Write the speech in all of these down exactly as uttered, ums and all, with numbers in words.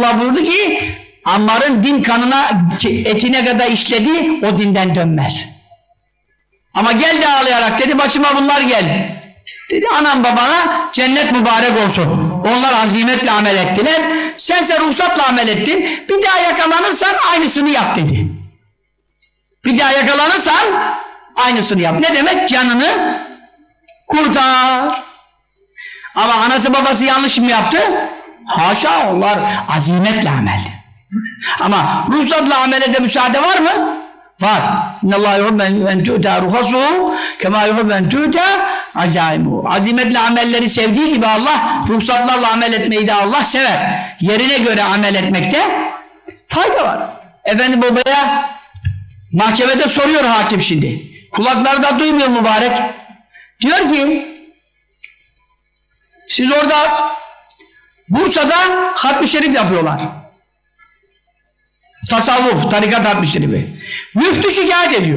Resulullah buyurdu ki Ammar'ın din kanına etine kadar işledi o dinden dönmez. Ama geldi ağlayarak dedi başıma bunlar geldi. Dedi anam babana cennet mübarek olsun. Onlar azimetle amel ettiler. Sense ruhsatla amel ettin. Bir daha yakalanırsan aynısını yap dedi. Bir daha yakalanırsan aynısını yap. Ne demek? Canını kurtar. Ama anası babası yanlış mı yaptı? Haşa, onlar azimetle amel. Ama ruhsatla amele de müsaade var mı? Var. İnnallâhu yuhibbu en tu'ta ruhasuhu kemâ yuhibbu en tu'ta acaibuhu. Azimetle amelleri sevdiği gibi Allah ruhsatlarla amel etmeyi de Allah sever. Yerine göre amel etmekte fayda var. Efendi babaya mahkemede soruyor hakim şimdi. Kulakları da duymuyor mübarek. Diyor ki siz orada Bursa'da hatmi şerif yapıyorlar. Tasavvuf, tarikat hatmi şerifi. Müftü şikayet ediyor.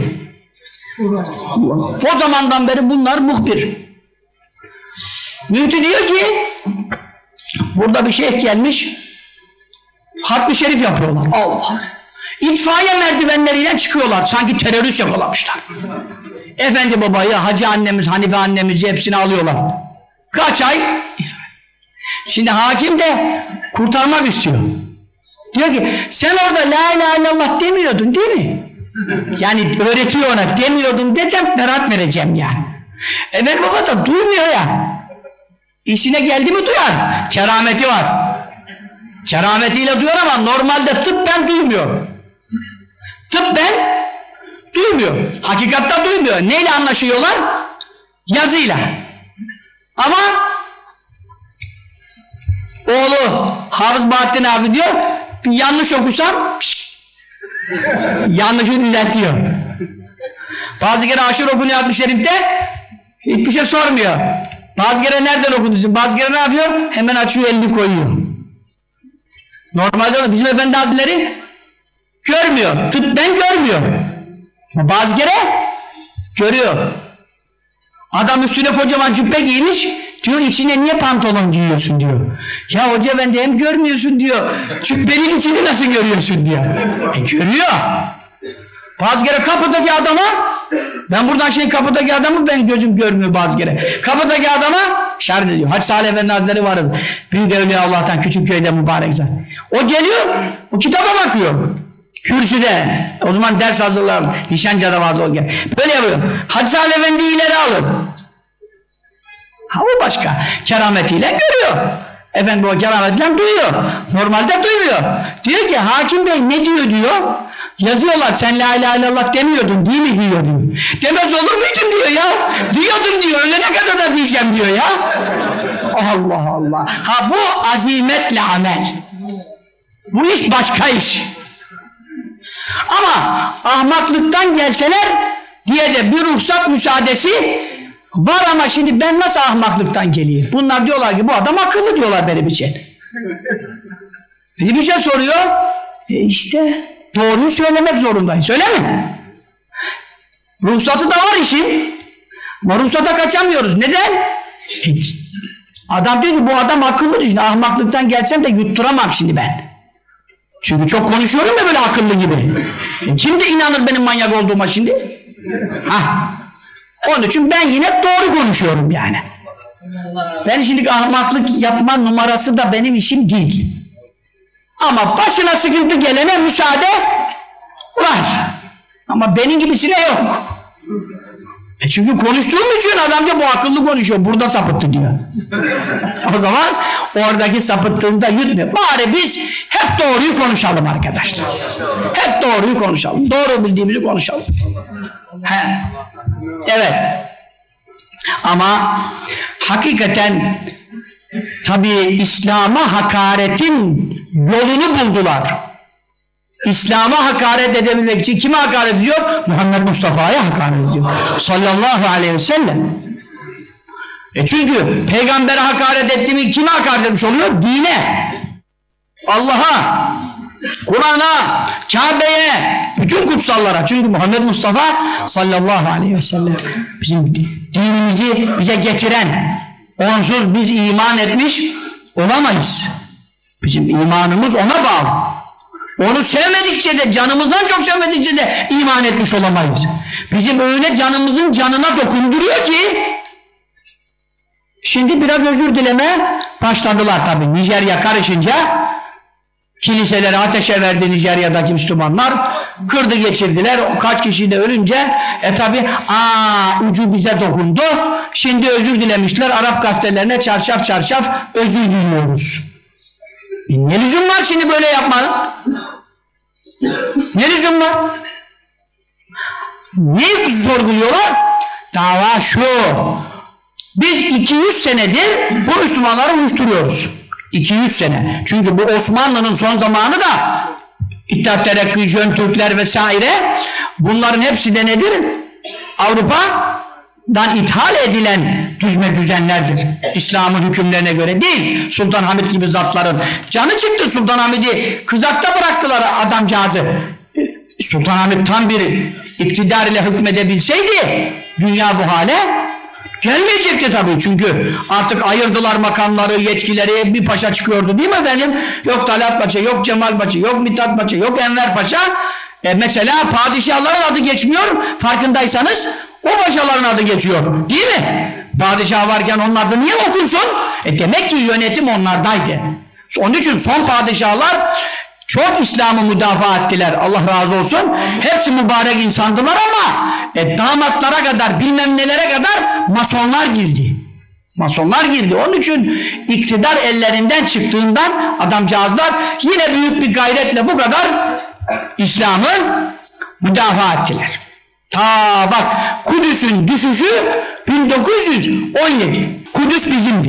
O zamandan beri bunlar muhbir. Müftü diyor ki burada bir şeyh gelmiş hatmi şerif yapıyorlar. Allah! İtfaiye merdivenleriyle çıkıyorlar. Sanki terörist yakalamışlar. Efendi babayı, hacı annemiz, Hanife annemizi hepsini alıyorlar. Kaç ay? Şimdi hakim de kurtarmak istiyor. Diyor ki sen orada la ilahe illallah demiyordun değil mi? Yani öğretiyor ona, demiyordum diyeceğim, berat vereceğim yani. Efendi baba da duymuyor ya. İşine geldi mi duyar. Kerameti var. Kerametiyle duyar ama normalde tıbben duymuyor. Tıbben duymuyor. Hakikatta duymuyor. Neyle anlaşıyorlar? Yazıyla. Ama oğlu Hafız Bahattin abi diyor bir yanlış okusam şşş, yanlışı düzeltiyor. Bazı kere aşırı okunuyor hatmi şerifte hiçbir şey sormuyor. Bazı kere nereden okudun? Bazı kere ne yapıyor? Hemen açıyor elini koyuyor. Normalde bizim efendi hazretleri görmüyor. Tıbben görmüyor. Bazı kere görüyor. Adam üstüne kocaman cübbe giymiş. Diyor içine niye pantolon giyiyorsun diyor. Ya hoca efendi hem görmüyorsun diyor. Cübbenin içini nasıl görüyorsun diyor. E görüyor. Bazı kere kapıdaki adama ben buradan şey kapıdaki adamı ben gözüm görmüyor bazı kere. Kapıdaki adama şart ediyor. Hacı Salih Efendi Hazretleri vardı. Büyük Evliya Allah'tan küçük köyde mübarek zat. O geliyor. O kitaba bakıyor. Kürsüde. O zaman ders hazırlar. Nişancı'da vardı o gel. Böyle yapıyor. Hacı Salih Efendi'yi ileri alır. Ha o başka. Kerametiyle görüyor. Efendim o kerametiyle duyuyor. Normalde duymuyor. Diyor ki hakim bey ne diyor diyor. Yazıyorlar sen la ilahe illallah demiyordun değil mi diyor diyor. Demez olur muydun diyor ya. Diyordun diyor ölene kadar da diyeceğim diyor ya. Allah Allah. Ha bu azimetle amel. Bu iş başka iş. Ama ahmaklıktan gelseler diye de bir ruhsat müsaadesi var ama şimdi ben nasıl ahmaklıktan geleyim? Bunlar diyorlar ki bu adam akıllı diyorlar benim için. Bir şey soruyor. E işte doğruyu söylemek zorundayız. Öyle mi? Ruhsatı da var işin. Ama ruhsata kaçamıyoruz. Neden? E, adam diyor ki bu adam akıllı diyor. Ahmaklıktan gelsem de yutturamam şimdi ben. Çünkü çok konuşuyorum ya böyle akıllı gibi. E, kim de inanır benim manyak olduğuma şimdi? Hah. Onun için ben yine doğru konuşuyorum yani. Ben şimdi ahmaklık yapma numarası da benim işim değil. Ama başına sıkıntı gelene müsaade var. Ama benim gibisine yok. E çünkü konuştuğum için adam da bu akıllı konuşuyor. Burada sapıttı diyor. O zaman oradaki sapıttığında yutmuyor. Bari biz hep doğruyu konuşalım arkadaşlar. Hep doğruyu konuşalım. Doğru bildiğimizi konuşalım. He. Evet. Ama hakikaten tabii İslam'a hakaretin yolunu buldular. İslam'a hakaret edebilmek için kime hakaret ediyor? Muhammed Mustafa'ya hakaret ediyor. Sallallahu aleyhi ve sellem. E çünkü peygambere hakaret ettiğimi kime hakaret etmiş oluyor? Dine. Allah'a, Kur'an'a, Kabe'ye, bütün kutsallara. Çünkü Muhammed Mustafa sallallahu aleyhi ve sellem bizim dinimizi bize getiren, onsuz biz iman etmiş olamayız. Bizim imanımız ona bağlı. Onu sevmedikçe de, canımızdan çok sevmedikçe de iman etmiş olamayız. Bizim öyle canımızın canına dokunduruyor ki şimdi biraz özür dileme başladılar tabii. Nijerya karışınca kiliseleri ateşe verdi Nijerya'daki Müslümanlar. Kırdı geçirdiler. Kaç kişi de ölünce e tabi aa ucu bize dokundu. Şimdi özür dilemişler. Arap gazetelerine çarşaf çarşaf özür diliyoruz. E ne lüzum var şimdi böyle yapmanın? Ne lüzum var? Neyi sorguluyorlar? Dava şu. Biz iki yüz senedir bu Müslümanları uyuşturuyoruz. iki yüz sene. Çünkü bu Osmanlı'nın son zamanı da İttihat Terakki, Jön Türkler vesaire, bunların hepsi de nedir? Avrupa'dan ithal edilen düzme düzenlerdir. İslam'ın hükümlerine göre değil. Sultan Hamid gibi zatların canı çıktı. Sultan Hamid'i kızakta bıraktılar adamcağızı. Sultan Hamid tam bir iktidar ile hükmedebilseydi dünya bu hale gelmeyecekti tabii, çünkü artık ayırdılar makamları, yetkileri, bir paşa çıkıyordu değil mi efendim? Yok Talat Paşa, yok Cemal Paşa, yok Mithat Paşa, yok Enver Paşa. E mesela padişahların adı geçmiyor, farkındaysanız o paşaların adı geçiyor değil mi? Padişah varken onun adı niye okunsun? E demek ki yönetim onlardaydı. Onun için son padişahlar çok İslam'ı müdafaa ettiler, Allah razı olsun. Hepsi mübarek insandılar ama e, damatlara kadar, bilmem nelere kadar masonlar girdi. Masonlar girdi. Onun için iktidar ellerinden çıktığından adamcağızlar yine büyük bir gayretle bu kadar İslam'ı müdafaa ettiler. Ta bak Kudüs'ün düşüşü bin dokuz yüz on yedi. Kudüs bizimdi.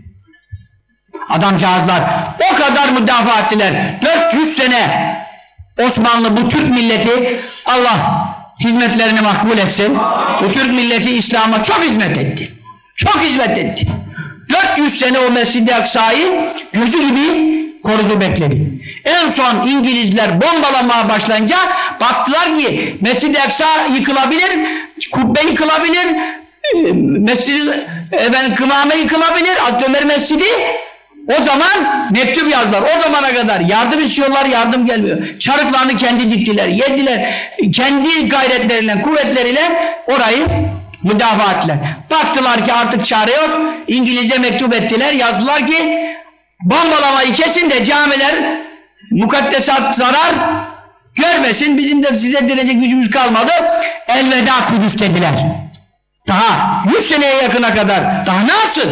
Adamcağızlar o kadar müdafaa ettiler. dört yüz sene Osmanlı, bu Türk milleti, Allah hizmetlerini makbul etsin. Bu Türk milleti İslam'a çok hizmet etti. Çok hizmet etti. dört yüz sene o Mescid-i Aksa'yı gözü gibi korudu, bekledi. En son İngilizler bombalamaya başlayınca baktılar ki Mescid-i Aksa yıkılabilir, kubbe yıkılabilir, Mescid-i efendim, Kımame yıkılabilir, Hazreti Ömer Mescidi. O zaman mektup yazdılar. O zamana kadar yardım istiyorlar, yardım gelmiyor. Çarıklarını kendi diktiler, yediler. Kendi gayretleriyle, kuvvetleriyle orayı müdafaa ettiler. Baktılar ki artık çare yok. İngilizce mektup ettiler, yazdılar ki bombalamayı kesin de camiler, mukaddesat zarar görmesin. Bizim de size direnecek gücümüz kalmadı. Elveda Kudüs dediler. Daha yüz seneye yakına kadar daha ne yapsın?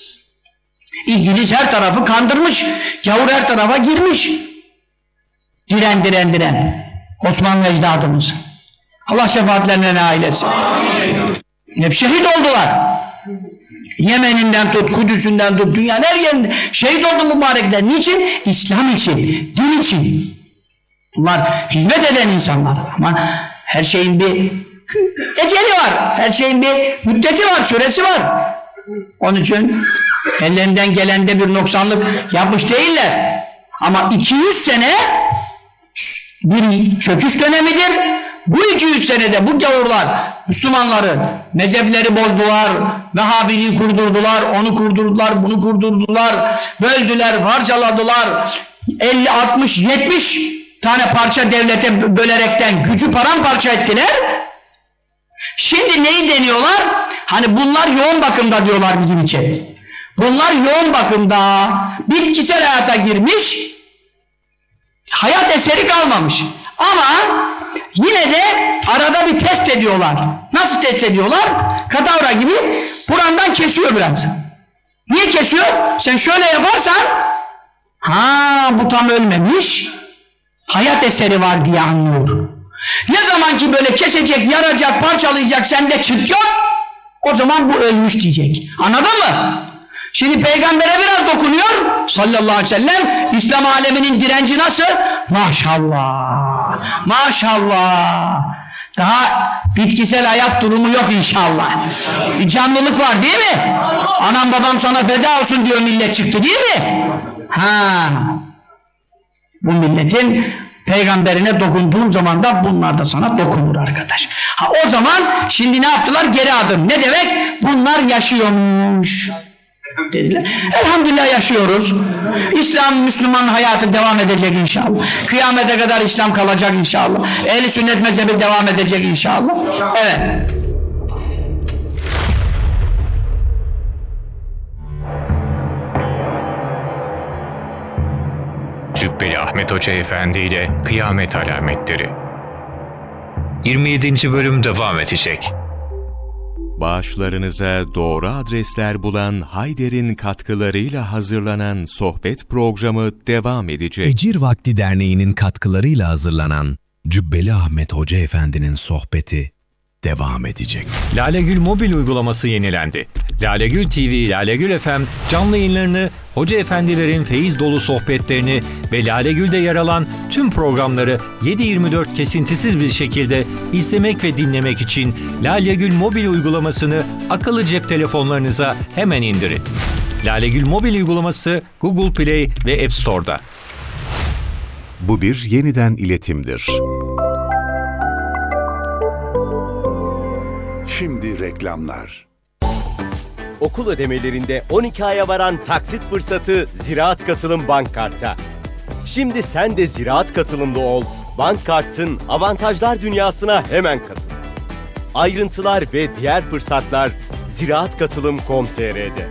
İngiliz her tarafı kandırmış, gavur her tarafa girmiş. Diren diren diren Osmanlı ecdadımız, Allah şefaatlerine nail etsin. Hep şehit oldular. Yemen'inden tut, Kudüs'ünden tut, dünyanın her yerinde şehit oldu mübarekler. Niçin? İslam için, din için. Bunlar hizmet eden insanlar ama her şeyin bir eceli var, her şeyin bir müddeti var, süresi var. Onun için ellerinden gelende bir noksanlık yapmış değiller. Ama iki yüz sene bir çöküş dönemidir. Bu iki yüz senede bu gavurlar Müslümanları, mezhepleri bozdular, Vehhabiliği kurdurdular, onu kurdurdular, bunu kurdurdular, böldüler, parçaladılar. elli, altmış, yetmiş tane parça devlete bölerekten gücü paramparça ettiler. Şimdi neyi deniyorlar? Hani bunlar yoğun bakımda diyorlar bizim için. Bunlar yoğun bakımda, bitkisel hayata girmiş, hayat eseri kalmamış. Ama yine de arada bir test ediyorlar. Nasıl test ediyorlar? Kadavra gibi burandan kesiyor biraz. Niye kesiyor? Sen şöyle yaparsan, ha bu tam ölmemiş, hayat eseri var diye anlıyor. Ne zaman ki böyle kesecek, yaracak, parçalayacak, sende çıt yok, o zaman bu ölmüş diyecek. Anladın mı? Şimdi peygambere biraz dokunuyor sallallahu aleyhi ve sellem. İslam aleminin direnci nasıl? Maşallah, maşallah. Daha bitkisel hayat durumu yok inşallah. Bir canlılık var değil mi? Anam babam sana feda olsun diyor millet çıktı değil mi? Ha. Bu milletin peygamberine dokunduğun zaman da bunlar da sana dokunur arkadaş. Ha o zaman şimdi ne yaptılar? Geri adım. Ne demek? Bunlar yaşıyormuş. dediler. Elhamdülillah yaşıyoruz. İslam, Müslüman hayatı devam edecek inşallah. Kıyamete kadar İslam kalacak inşallah. Ehl-i sünnet mezhebi devam edecek inşallah. Evet. Cübbeli Ahmet Hoca Efendi ile Kıyamet Alametleri yirmi yedinci bölüm devam edecek. Bağışlarınıza doğru adresler bulan Hayder'in katkılarıyla hazırlanan sohbet programı devam edecek. Ecir Vakti Derneği'nin katkılarıyla hazırlanan Cübbeli Ahmet Hoca Efendi'nin sohbeti devam edecek. Lalegül mobil uygulaması yenilendi. Lalegül T V, Lalegül F M canlı yayınlarını, hoca efendilerin feyiz dolu sohbetlerini ve Lalegül'de yer alan tüm programları yedi yirmi dört kesintisiz bir şekilde izlemek ve dinlemek için Lalegül mobil uygulamasını akıllı cep telefonlarınıza hemen indirin. Lalegül mobil uygulaması Google Play ve App Store'da. Bu bir yeniden iletimdir. Şimdi reklamlar. Okul ödemelerinde on iki aya varan taksit fırsatı Ziraat Katılım Bank Kart'ta. Şimdi sen de Ziraat Katılımlı ol. Bank Kart'ın avantajlar dünyasına hemen katıl. Ayrıntılar ve diğer fırsatlar ziraat katılım nokta com nokta tr'de.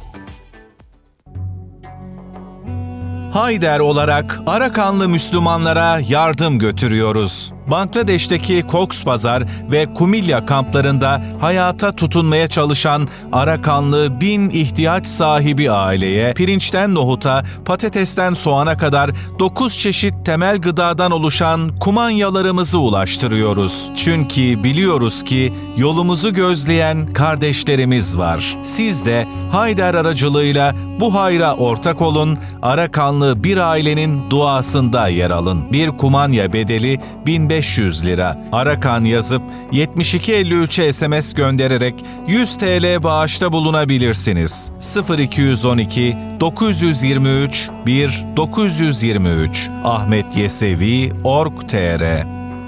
Hayder olarak Arakanlı Müslümanlara yardım götürüyoruz. Bangladeş'teki Cox's Bazar ve Kumilya kamplarında hayata tutunmaya çalışan Arakanlı bin ihtiyaç sahibi aileye pirinçten nohuta, patatesten soğana kadar dokuz çeşit temel gıdadan oluşan kumanyalarımızı ulaştırıyoruz. Çünkü biliyoruz ki yolumuzu gözleyen kardeşlerimiz var. Siz de Hayder aracılığıyla bu hayra ortak olun, Arakanlı bir ailenin duasında yer alın. Bir kumanya bedeli bin beş yüz lira. Arakan yazıp yetmiş iki elli üçe S M S göndererek yüz TL bağışta bulunabilirsiniz. sıfır iki on iki dokuz yüz yirmi üç bir dokuz yüz yirmi üç Ahmet Yesevi nokta org nokta tr.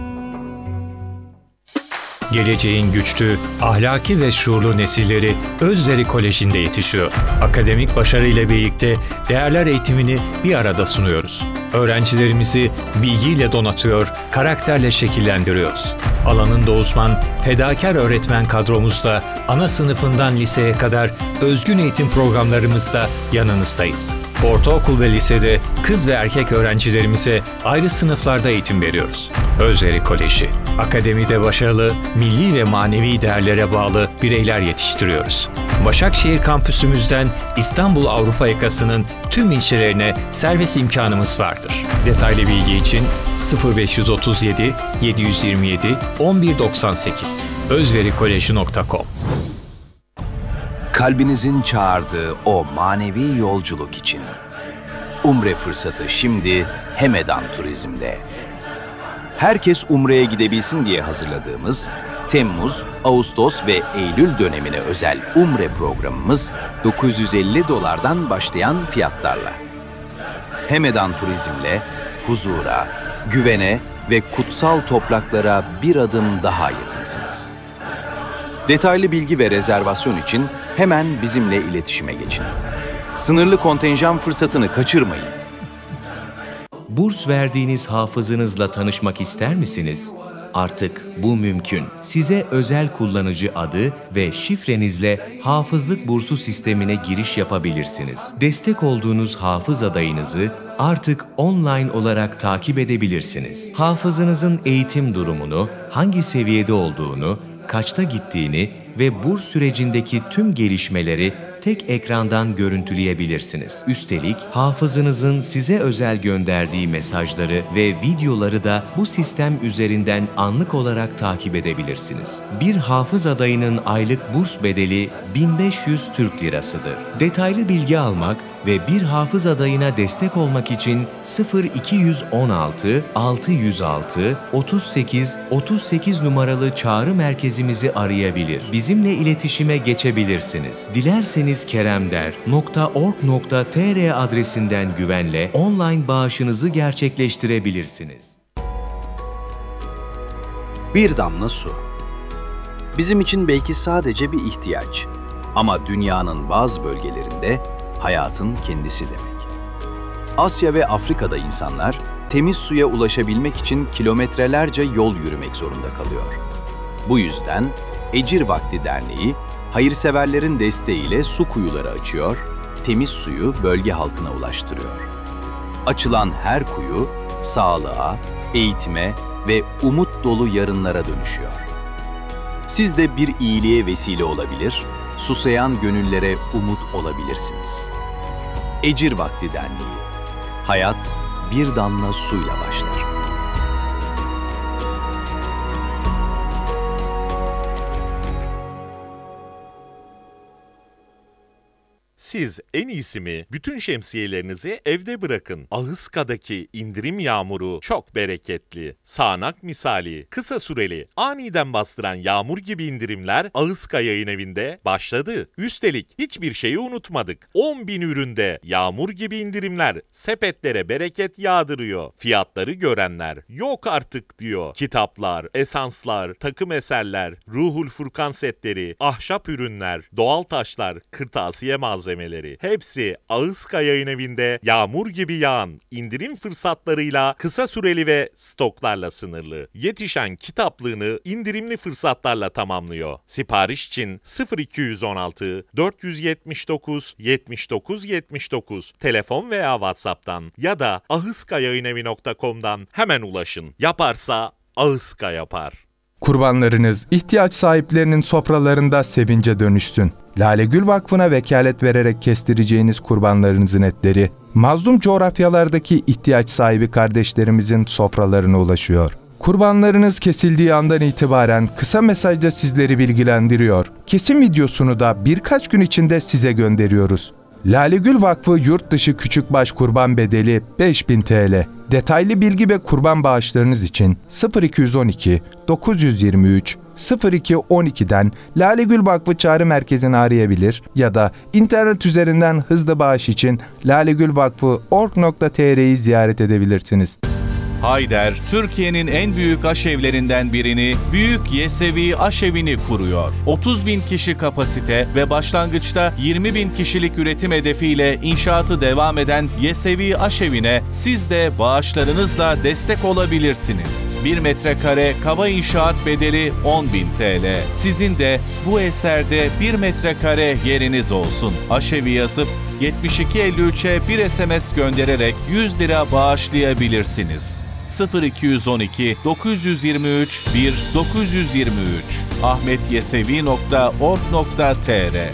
Geleceğin güçlü, ahlaki ve şuurlu nesilleri Özderi Koleji'nde yetişiyor. Akademik başarıyla birlikte değerler eğitimini bir arada sunuyoruz. Öğrencilerimizi bilgiyle donatıyor, karakterle şekillendiriyoruz. Alanında uzman, fedakar öğretmen kadromuzla ana sınıfından liseye kadar özgün eğitim programlarımızda yanınızdayız. Ortaokul ve lisede kız ve erkek öğrencilerimize ayrı sınıflarda eğitim veriyoruz. Özderi Koleji, akademide başarılı, milli ve manevi değerlere bağlı bireyler yetiştiriyoruz. Başakşehir kampüsümüzden İstanbul Avrupa yakasının tüm ilçelerine servis imkanımız vardır. Detaylı bilgi için sıfır beş otuz yedi yedi yüz yirmi yedi on bir doksan sekiz özvericollege nokta com. Kalbinizin çağırdığı o manevi yolculuk için. Umre fırsatı şimdi Hemedan Turizm'de. Herkes Umre'ye gidebilsin diye hazırladığımız Temmuz, Ağustos ve Eylül dönemine özel Umre programımız dokuz yüz elli dolardan başlayan fiyatlarla. Hemedan Turizm'le huzura, güvene ve kutsal topraklara bir adım daha yakınsınız. Detaylı bilgi ve rezervasyon için hemen bizimle iletişime geçin. Sınırlı kontenjan fırsatını kaçırmayın. Burs verdiğiniz hafızınızla tanışmak ister misiniz? Artık bu mümkün. Size özel kullanıcı adı ve şifrenizle hafızlık bursu sistemine giriş yapabilirsiniz. Destek olduğunuz hafız adayınızı artık online olarak takip edebilirsiniz. Hafızınızın eğitim durumunu, hangi seviyede olduğunu, kaçta gittiğini ve burs sürecindeki tüm gelişmeleri tek ekrandan görüntüleyebilirsiniz. Üstelik hafızınızın size özel gönderdiği mesajları ve videoları da bu sistem üzerinden anlık olarak takip edebilirsiniz. Bir hafız adayının aylık burs bedeli bin beş yüz Türk Lirasıdır. Detaylı bilgi almak ve bir hafız adayına destek olmak için sıfır iki on altı altı yüz altı otuz sekiz otuz sekiz numaralı çağrı merkezimizi arayabilir. Bizimle iletişime geçebilirsiniz. Dilerseniz keremder nokta org nokta tr adresinden güvenle online bağışınızı gerçekleştirebilirsiniz. Bir damla su. Bizim için belki sadece bir ihtiyaç. Ama dünyanın bazı bölgelerinde hayatın kendisi demek. Asya ve Afrika'da insanlar temiz suya ulaşabilmek için kilometrelerce yol yürümek zorunda kalıyor. Bu yüzden Ecir Vakti Derneği, hayırseverlerin desteğiyle su kuyuları açıyor, temiz suyu bölge halkına ulaştırıyor. Açılan her kuyu, sağlığa, eğitime ve umut dolu yarınlara dönüşüyor. Siz de bir iyiliğe vesile olabilir, susayan gönüllere umut olabilirsiniz. Ecir Vakti Derneği. Hayat bir damla suyla başlar. Siz en iyisi mi bütün şemsiyelerinizi evde bırakın. Ahıska'daki indirim yağmuru çok bereketli. Sağanak misali, kısa süreli, aniden bastıran yağmur gibi indirimler Ahıska Yayın Evi'nde başladı. Üstelik hiçbir şeyi unutmadık. on bin üründe yağmur gibi indirimler sepetlere bereket yağdırıyor. Fiyatları görenler yok artık diyor. Kitaplar, esanslar, takım eserler, Ruhul Furkan setleri, ahşap ürünler, doğal taşlar, kırtasiye malzemeleri. Hepsi Ahıska Yayın Evi'nde yağmur gibi yağan indirim fırsatlarıyla kısa süreli ve stoklarla sınırlı. Yetişen kitaplığını indirimli fırsatlarla tamamlıyor. Sipariş için sıfır iki yüz on altı dört yüz yetmiş dokuz yetmiş dokuz yetmiş dokuz telefon veya WhatsApp'tan ya da ahıskayayinevi nokta com'dan hemen ulaşın. Yaparsa Ahıska yapar. Kurbanlarınız ihtiyaç sahiplerinin sofralarında sevince dönüşsün. Lale Gül Vakfı'na vekalet vererek kestireceğiniz kurbanlarınızın etleri, mazlum coğrafyalardaki ihtiyaç sahibi kardeşlerimizin sofralarına ulaşıyor. Kurbanlarınız kesildiği andan itibaren kısa mesajla sizleri bilgilendiriyor. Kesim videosunu da birkaç gün içinde size gönderiyoruz. Lale Gül Vakfı yurt dışı küçükbaş kurban bedeli beş bin TL. Detaylı bilgi ve kurban bağışlarınız için sıfır iki yüz on iki dokuz yüz yirmi üç sıfır iki on iki'den Lale Gül Vakfı Çağrı Merkezi'ni arayabilir ya da internet üzerinden hızlı bağış için lalegülvakfı nokta org nokta tr'yi ziyaret edebilirsiniz. Hayder, Türkiye'nin en büyük aşevlerinden birini, Büyük Yesevi Aşevi'ni kuruyor. otuz bin kişi kapasite ve başlangıçta yirmi bin kişilik üretim hedefiyle inşaatı devam eden Yesevi Aşevi'ne siz de bağışlarınızla destek olabilirsiniz. bir metrekare kaba inşaat bedeli on bin TL. Sizin de bu eserde bir metrekare yeriniz olsun. Aşevi yazıp yetmiş iki elli üç'e bir S M S göndererek yüz lira bağışlayabilirsiniz. sıfır iki yüz on iki dokuz yüz yirmi üç bir dokuz yüz yirmi üç ahmetyesevi nokta org nokta tr.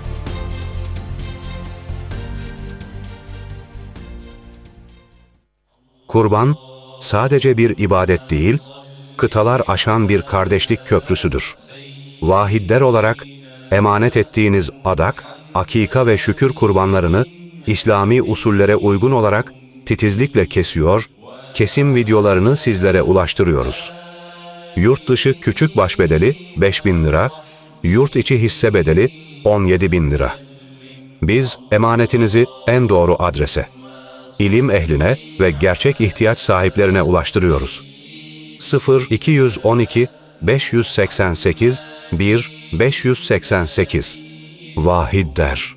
Kurban, sadece bir ibadet değil, kıtalar aşan bir kardeşlik köprüsüdür. Vahidler olarak emanet ettiğiniz adak, akika ve şükür kurbanlarını İslami usullere uygun olarak titizlikle kesiyor, kesim videolarını sizlere ulaştırıyoruz. Yurt dışı küçük baş bedeli beş bin lira, yurt içi hisse bedeli on yedi bin lira. Biz emanetinizi en doğru adrese, ilim ehline ve gerçek ihtiyaç sahiplerine ulaştırıyoruz. sıfır iki yüz on iki beş yüz seksen sekiz bir beş yüz seksen sekiz Vahidler.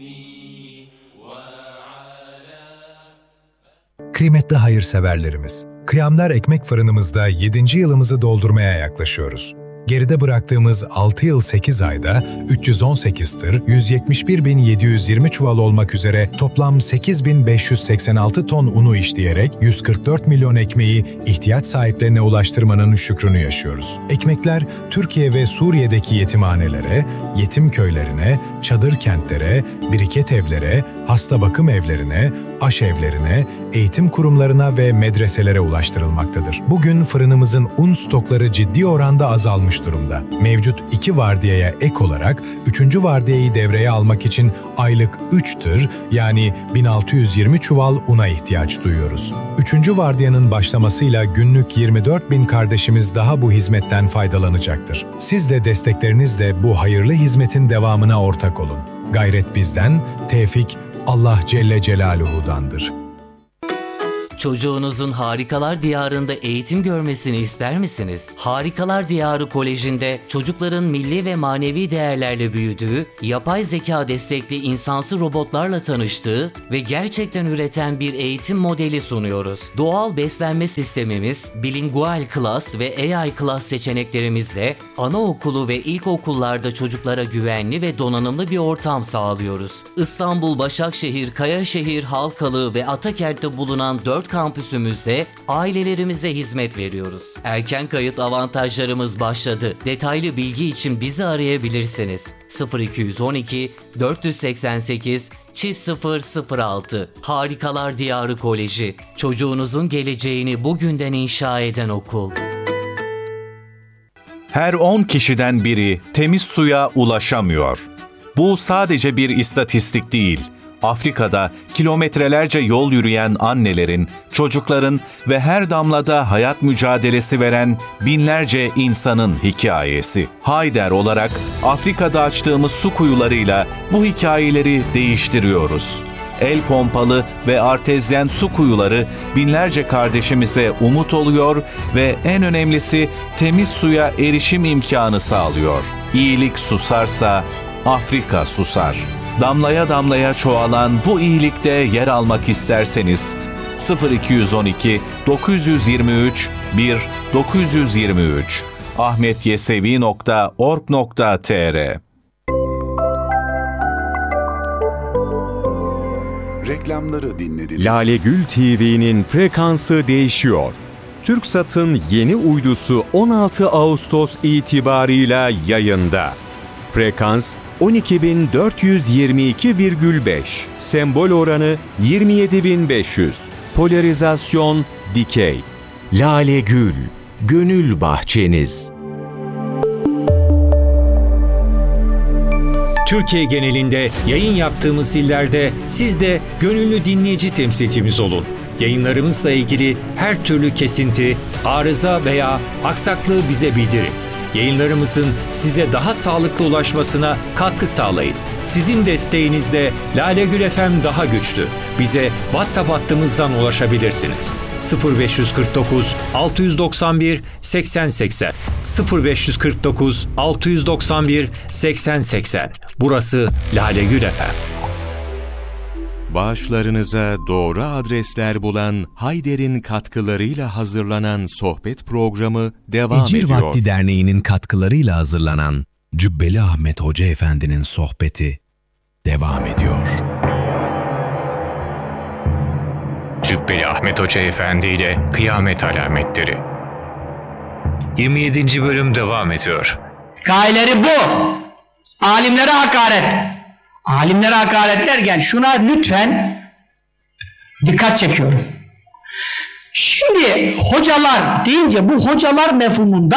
Kıymetli hayırseverlerimiz, Kıyamlar Ekmek Fırınımızda yedinci yılımızı doldurmaya yaklaşıyoruz. Geride bıraktığımız altı yıl sekiz ayda üç yüz on sekiz tır, yüz yetmiş bir bin yedi yüz yirmi çuval olmak üzere toplam sekiz bin beş yüz seksen altı ton unu işleyerek yüz kırk dört milyon ekmeği ihtiyaç sahiplerine ulaştırmanın şükrünü yaşıyoruz. Ekmekler Türkiye ve Suriye'deki yetimhanelere, yetim köylerine, çadır kentlere, biriket evlere, hasta bakım evlerine, aşevlerine, eğitim kurumlarına ve medreselere ulaştırılmaktadır. Bugün fırınımızın un stokları ciddi oranda azalmış durumda. Mevcut iki vardiyaya ek olarak üçüncü vardiyayı devreye almak için aylık üç tır yani bin altı yüz yirmi çuval una ihtiyaç duyuyoruz. Üçüncü vardiyanın başlamasıyla günlük yirmi dört bin kardeşimiz daha bu hizmetten faydalanacaktır. Siz de desteklerinizle bu hayırlı hizmetin devamına ortak olun. Gayret bizden, tevfik Allah Celle Celaluhu'dandır. Çocuğunuzun Harikalar Diyarı'nda eğitim görmesini ister misiniz? Harikalar Diyarı Koleji'nde çocukların milli ve manevi değerlerle büyüdüğü, yapay zeka destekli insansı robotlarla tanıştığı ve gerçekten üreten bir eğitim modeli sunuyoruz. Doğal beslenme sistemimiz, bilingual class ve A I class seçeneklerimizle anaokulu ve ilkokullarda çocuklara güvenli ve donanımlı bir ortam sağlıyoruz. İstanbul, Başakşehir, Kayaşehir, Halkalı ve Atakent'te bulunan dört kampüsümüzde ailelerimize hizmet veriyoruz. Erken kayıt avantajlarımız başladı. Detaylı bilgi için bizi arayabilirsiniz. sıfır iki on iki dört seksen sekiz çift sıfır sıfır altı. Harikalar Diyarı Koleji. Çocuğunuzun geleceğini bugünden inşa eden okul. Her on kişiden biri temiz suya ulaşamıyor. Bu sadece bir istatistik değil. Afrika'da kilometrelerce yol yürüyen annelerin, çocukların ve her damlada hayat mücadelesi veren binlerce insanın hikayesi. Hayder olarak Afrika'da açtığımız su kuyularıyla bu hikayeleri değiştiriyoruz. El pompalı ve artezyen su kuyuları binlerce kardeşimize umut oluyor ve en önemlisi temiz suya erişim imkanı sağlıyor. İyilik susarsa Afrika susar. Damlaya damlaya çoğalan bu iyilikte yer almak isterseniz sıfır iki on iki dokuz yirmi üç bir dokuz yirmi üç ahmetyesevi nokta org nokta tr. Reklamları dinlediniz. Lale Gül T V'nin frekansı değişiyor. TürkSat'ın yeni uydusu on altı Ağustos itibarıyla yayında. Frekans on iki bin dört yüz yirmi iki virgül beş, sembol oranı yirmi yedi bin beş yüz, polarizasyon dikey. Lale Gül, gönül bahçeniz. Türkiye genelinde yayın yaptığımız illerde siz de gönüllü dinleyici temsilcimiz olun. Yayınlarımızla ilgili her türlü kesinti, arıza veya aksaklığı bize bildirin. Yayınlarımızın size daha sağlıklı ulaşmasına katkı sağlayın. Sizin desteğinizle Lale Gül F M daha güçlü. Bize WhatsApp hattımızdan ulaşabilirsiniz. sıfır beş kırk dokuz altı doksan bir seksen seksen sıfır beş kırk dokuz altı doksan bir seksen seksen. Burası Lale Gül F M. Bağışlarınıza doğru adresler bulan Hayder'in katkılarıyla hazırlanan sohbet programı devam Ecir ediyor. Vakti Derneği'nin katkılarıyla hazırlanan Cübbeli Ahmet Hoca Efendi'nin sohbeti devam ediyor. Cübbeli Ahmet Hoca Efendi ile Kıyamet Alametleri yirmi yedinci bölüm devam ediyor. Gayleri bu. Alimlere hakaret. Alimlere hakaret derken şuna lütfen dikkat çekiyorum. Şimdi hocalar deyince bu hocalar mefhumunda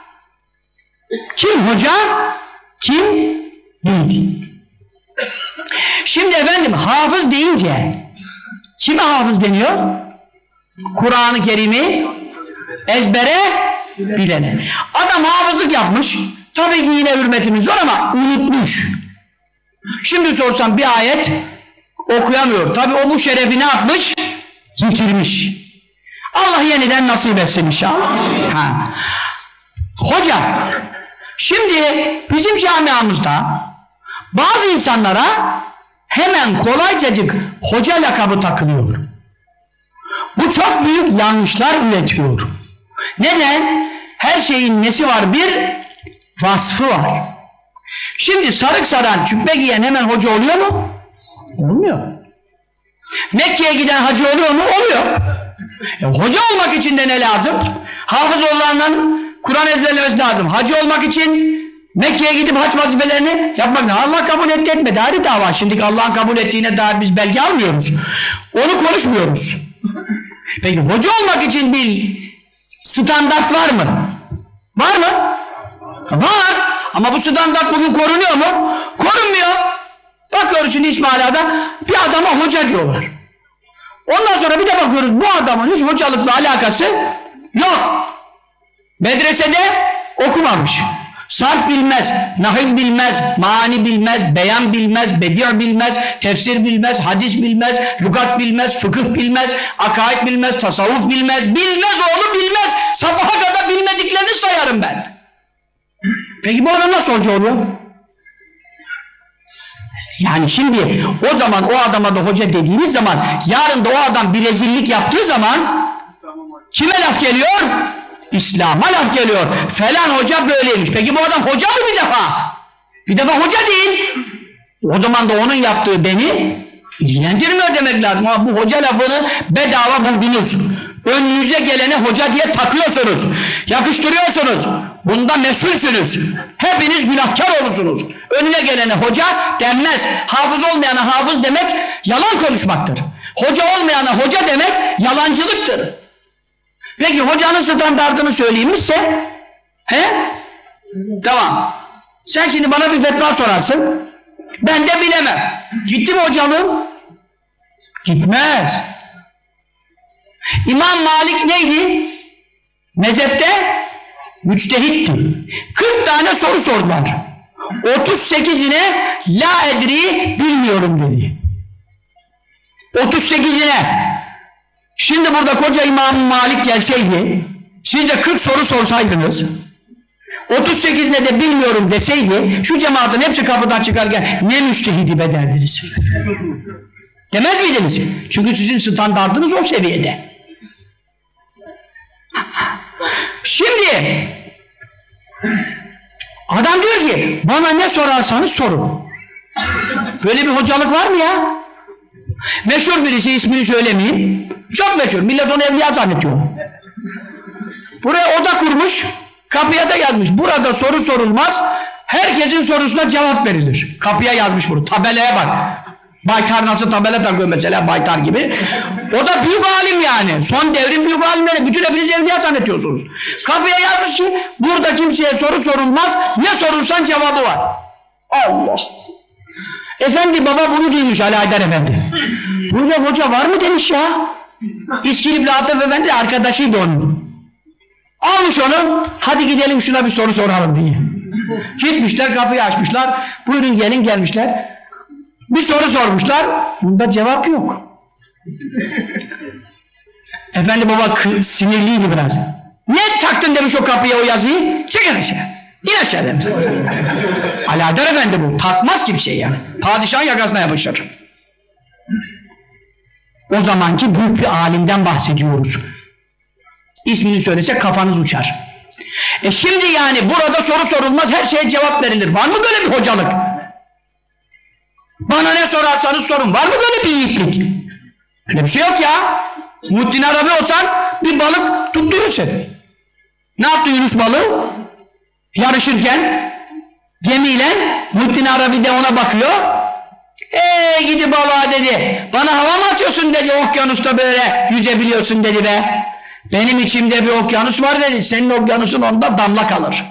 kim hoca, kim değil. Şimdi efendim hafız deyince kime hafız deniyor? Kur'an-ı Kerim'i ezbere bilene. Adam hafızlık yapmış. Tabii ki yine hürmetimiz var ama unutmuş. Şimdi sorsam bir ayet okuyamıyor. Tabii o bu şerefi ne yapmış? Yitirmiş. Allah yeniden nasip etsin inşallah. Ha. Hoca, şimdi bizim camiamızda bazı insanlara hemen kolaycacık hoca lakabı takılıyor. Bu çok büyük yanlışlar üretiyor. Neden? Her şeyin nesi var? Bir vasfı var. Şimdi sarık saran, cübbe giyen hemen hoca oluyor mu? Olmuyor. Mekke'ye giden hacı oluyor mu? Oluyor. E, hoca olmak için de ne lazım? Hafız olanların Kur'an ezberlemesi lazım. Hacı olmak için Mekke'ye gidip hac vazifelerini yapmak lazım. Allah kabul etti etmedi. Ayrı dava. Şimdi Allah'ın kabul ettiğine dair biz belge almıyoruz. Onu konuşmuyoruz. Peki hoca olmak için bir standart var mı? Var mı? Var. Ama bu standart bugün korunuyor mu? Korunmuyor. Bakıyoruz şimdi İsmaila'da bir adama hoca diyorlar. Ondan sonra bir de bakıyoruz bu adamın hiç hocalıkla alakası yok. Medresede okumamış. Sarf bilmez, nahiv bilmez, mani bilmez, beyan bilmez, bedi' bilmez, tefsir bilmez, hadis bilmez, lügat bilmez, fıkıh bilmez, akaid bilmez, tasavvuf bilmez, bilmez oğlu bilmez. Sabaha kadar bilmediklerini sayarım ben. Peki bu adam nasıl hoca oluyor? Yani şimdi o zaman o adama da hoca dediğiniz zaman yarın da o adam bir rezillik yaptığı zaman kime laf geliyor? İslam'a laf geliyor. Falan hoca böyleymiş. Peki bu adam hoca mı bir defa? Bir defa hoca değil. O zaman da onun yaptığı beni ilgilendirmiyor demek lazım. Ama bu hoca lafını bedava buldunuz. Önünüze gelene hoca diye takıyorsunuz. Yakıştırıyorsunuz. Bunda mesulsünüz. Hepiniz günahkar olursunuz. Önüne gelene hoca denmez. Hafız olmayana hafız demek yalan konuşmaktır. Hoca olmayana hoca demek yalancılıktır. Peki hocanın standartını söyleyeyim misin? He? Tamam. Sen şimdi bana bir fetva sorarsın. Ben de bilemem. Gitti mi hocalığım? Gitmez. İmam Malik neydi? Mezhepte müçtehitti. kırk tane soru sordular. otuz sekizine la edri bilmiyorum dedi. otuz sekizine. Şimdi burada koca İmam Malik gelseydi, siz de kırk soru sorsaydınız, otuz sekizine de bilmiyorum deseydi, şu cemaatin hepsi kapıdan çıkarken ne müştehidi be derdiniz. Demez miydiniz? Çünkü sizin standartınız o seviyede. Şimdi adam diyor ki bana ne sorarsanız sorun. Böyle bir hocalık var mı ya? Meşhur birisi, ismini söylemeyeyim. Çok meşhur. Millet onu evliya zannediyor. Buraya oda kurmuş, kapıya da yazmış. Burada soru sorulmaz, herkesin sorusuna cevap verilir. Kapıya yazmış bunu. Tabelaya bak. Baytar nasıl tabela takıyor mesela, Baytar gibi. O da büyük alim yani. Son devrin büyük alimleri. Bütün hepiniz evliya zannediyorsunuz. Kapıya yazmış ki burada kimseye soru sorulmaz. Ne sorulsan cevabı var. Allah! Efendi baba bunu duymuş, Ali Haydar Efendi. Böyle hoca var mı demiş ya. İskilipli Atıf Efendi arkadaşıydı onun. Almış onu, hadi gidelim şuna bir soru soralım diye. Gitmişler, kapıyı açmışlar. Buyurun gelin gelmişler. Bir soru sormuşlar, bunda cevap yok. Efendi baba sinirliydi biraz. Ne taktın demiş o kapıya o yazıyı? Çıkın aşağı. İn aşağı demiş. Ali Haydar Efendi bu. Takmaz ki bir şey yani. Padişahın yakasına yapışır. O zamanki büyük bir alimden bahsediyoruz. İsmini söylesek kafanız uçar. E şimdi yani burada soru sorulmaz, her şeye cevap verilir. Var mı böyle bir hocalık? Bana ne sorarsanız sorun. Var mı böyle bir yiğitlik? Öyle bir şey yok ya. Muhittin Arabi olsan bir balık tutturursun. Ne yaptı Yunus balığı? Yarışırken gemiyle Muhittin Arabi de ona bakıyor. Eee gidi balığa dedi. Bana hava mı atıyorsun dedi, okyanusta böyle yüzebiliyorsun dedi be. Benim içimde bir okyanus var dedi. Senin okyanusun onda damla kalır.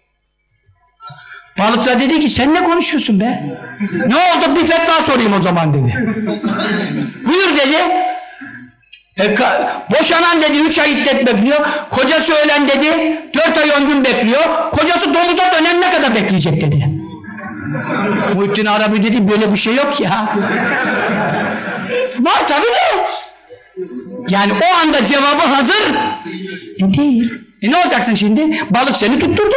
Balık da dedi ki sen ne konuşuyorsun be? Ne oldu, bir fetva sorayım o zaman dedi. Buyur dedi. E, boşanan dedi üç ay iddet bekliyor. Kocası ölen dedi dört ay on gün bekliyor. Kocası domuza dönen ne kadar bekleyecek dedi. Muhittin Arabi dedi böyle bir şey yok ya. Var tabii de. Yani o anda cevabı hazır. E değil. E ne olacaksın şimdi? Balık seni tutturdu.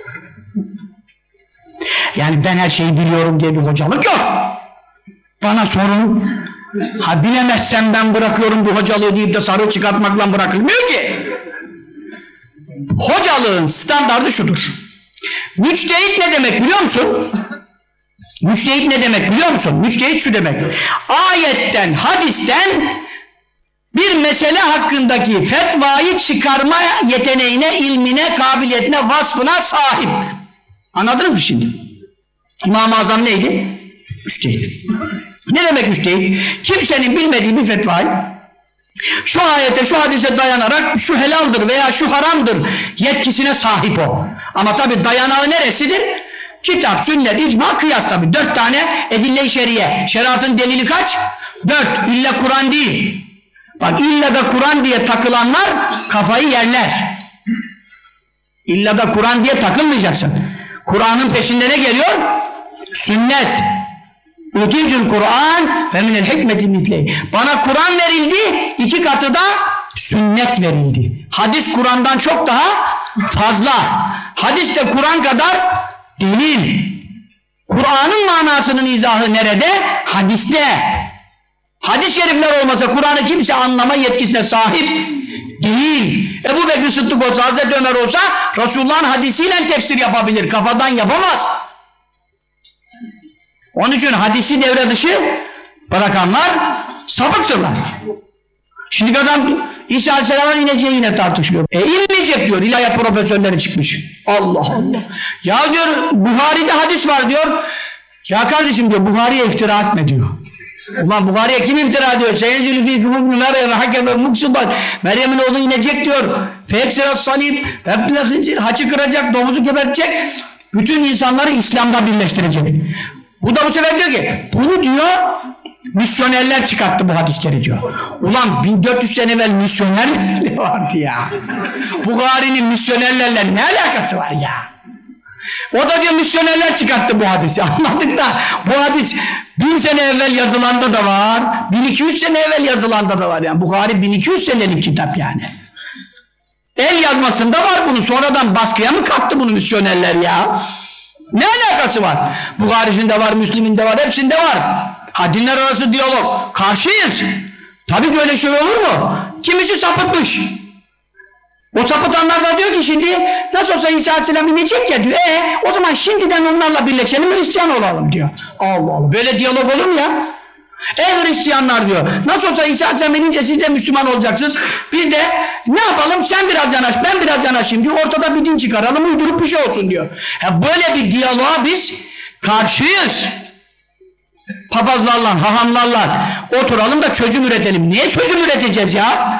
Yani ben her şeyi biliyorum diye bir hocalık yok. Bana sorun. Ha bilemezsem ben bırakıyorum bu hocalığı deyip de sarı çıkartmakla bırakılmıyor ki. Hocalığın standardı şudur. Müçtehit ne demek biliyor musun? Müçtehit ne demek biliyor musun? Müçtehit şu demek. Ayetten, hadisten bir mesele hakkındaki fetvayı çıkarma yeteneğine, ilmine, kabiliyetine, vasfına sahip. Anladınız mı şimdi? İmam-ı Azam neydi? Müçtehit. Ne demek müçtehit? Kimsenin bilmediği bir fetvayı şu ayete, şu hadise dayanarak şu helaldir veya şu haramdır yetkisine sahip o. Ama tabi dayanağı neresidir? Kitap, sünnet, icma, kıyas tabi. Dört tane edille-i şeriye. Şeriatın delili kaç? Dört. İlla Kur'an değil. Bak illa da Kur'an diye takılanlar kafayı yerler. İlla da Kur'an diye takılmayacaksın. Kur'an'ın peşinde ne geliyor? Sünnet. Utîcül Kur'an ve minel hikmeti mislehi. Bana Kur'an verildi, iki katı da sünnet verildi. Hadis Kur'an'dan çok daha fazla. Hadis de Kur'an kadar değil. Kur'an'ın manasının izahı nerede? Hadiste. Hadis-i şerifler olmasa Kur'an'ı kimse anlama yetkisine sahip değil. Ebu Bekir Sıddık olsa, Hazreti Ömer olsa Resulullah'ın hadisiyle tefsir yapabilir. Kafadan yapamaz. Onun için hadisi devre dışı bırakanlar sapıktırlar. Şimdi adam İsa Aleyhisselam'ın ineceği yine tartışılıyor. E inmeyecek diyor. İlahiyat profesörleri çıkmış. Allah Allah. Ya diyor Buhari'de hadis var diyor. Ya kardeşim diyor Buhari'ye iftira etme diyor. Ulan Buhari'ye kim iftira ediyor? Seyyezülü fî kıbûbnü Meryem ve hakeme muksubat. Meryem'in oğlu inecek diyor. Fekserat salib. Haçı kıracak, domuzu gebertecek. Bütün insanları İslam'da birleştirecek. Bu da bu sefer diyor ki bunu diyor misyonerler çıkarttı bu hadisleri diyor. Ulan bin dört yüz sene evvel misyoner mi vardı ya? Buhari'nin misyonerlerle ne alakası var ya? O da diyor misyonerler çıkarttı bu hadisi. Anladık da bu hadis bin sene evvel yazılanda da var. bin iki yüz sene evvel yazılanda da var yani. Buhari bin iki yüz senelik kitap yani. El yazmasında var bunu. Sonradan baskıya mı kattı bunu misyonerler ya? Ne alakası var? Buhari'sinde var, Müslim'inde var, hepsinde var. Ha dinler arası diyalog. Karşıyız. Tabii ki öyle şey olur mu? Kimisi sapıtmış. O sapıtanlar da diyor ki şimdi nasıl olsa İsa Aleyhisselam inecek ya diyor. E o zaman şimdiden onlarla birleşelim Hristiyan olalım diyor. Allah Allah. Böyle diyalog olur mu ya? Ey Hristiyanlar diyor. Nasıl olsa İsa Aleyhisselam inince siz de Müslüman olacaksınız. Biz de ne yapalım? Sen biraz yanaş, ben biraz yanaşayım diyor. Ortada bir din çıkaralım, uydurup bir şey olsun diyor. Ya böyle bir diyaloğa biz karşıyız. Papazlarla, hahamlarla oturalım da çözüm üretelim. Niye çözüm üreteceğiz ya?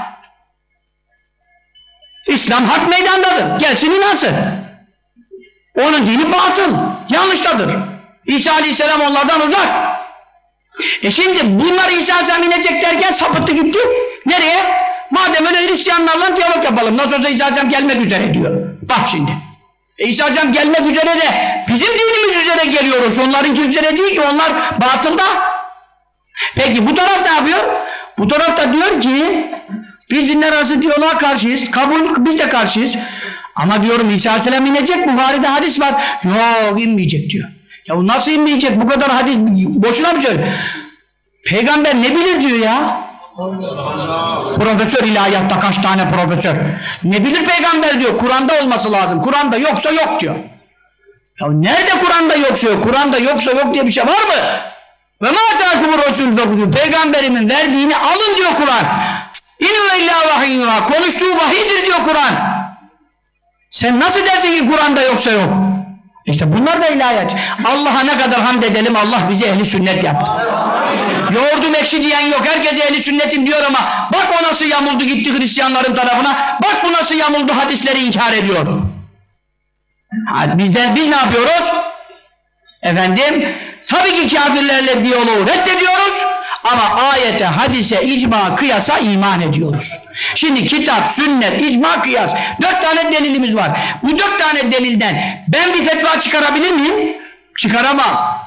İslam hak meydandadır. Gelsin inansın. Onun dini batıl. Yanlıştadır. İsa Aleyhisselam onlardan uzak. E şimdi bunlar İsa Aleyhisselam inecek derken sapıttı gitti. Nereye? Madem öyle Hristiyanlarla diyalog yapalım. Nasıl olsa İsa Aleyhisselam gelmek üzere diyor. Bak şimdi. E İsa Aleyhisselam gelmek üzere de bizim dinimiz üzere geliyoruz. Onlarınki üzere değil ki onlar batılda. Peki bu taraf ne yapıyor? Bu taraf da diyor ki biz dinler arası diyaloğa karşıyız. Kabul, biz de karşıyız. Ama diyorum İsa Aleyhisselam inecek. Buhari'de hadis var. Yok inmeyecek diyor. Ya bu nasıl inmeyecek? Bu kadar hadis boşuna mı söylüyor? Peygamber ne bilir diyor ya? Profesör ilahiyatta kaç tane profesör? Ne bilir peygamber diyor. Kur'an'da olması lazım. Kur'an'da yoksa yok diyor. Ya nerede Kur'an'da yoksa yok? Kur'an'da yoksa yok diye bir şey var mı? Ve ma ta'kumur Resul diyor. Peygamberimin verdiğini alın diyor Kur'an. İnü illa vahiyyuha. Konuştuğu vahidir diyor Kur'an. Sen nasıl dersin ki Kur'an'da yoksa yok? İşte bunlar da ilahiyat. Allah'a ne kadar hamd edelim, Allah bizi ehli sünnet yaptı. Yoğurdum ekşi diyen yok, herkes ehli sünnetim diyor ama bak o nasıl yamuldu gitti Hristiyanların tarafına, bak bu nasıl yamuldu hadisleri inkar ediyor. Ha, bizden, biz ne yapıyoruz? Efendim, tabii ki kafirlerle diyaloğu reddediyoruz ama ayete, hadise, icma, kıyasa iman ediyoruz. Şimdi kitap, sünnet, icma, kıyas. Dört tane delilimiz var. Bu dört tane delilden ben bir fetva çıkarabilir miyim? Çıkaramam.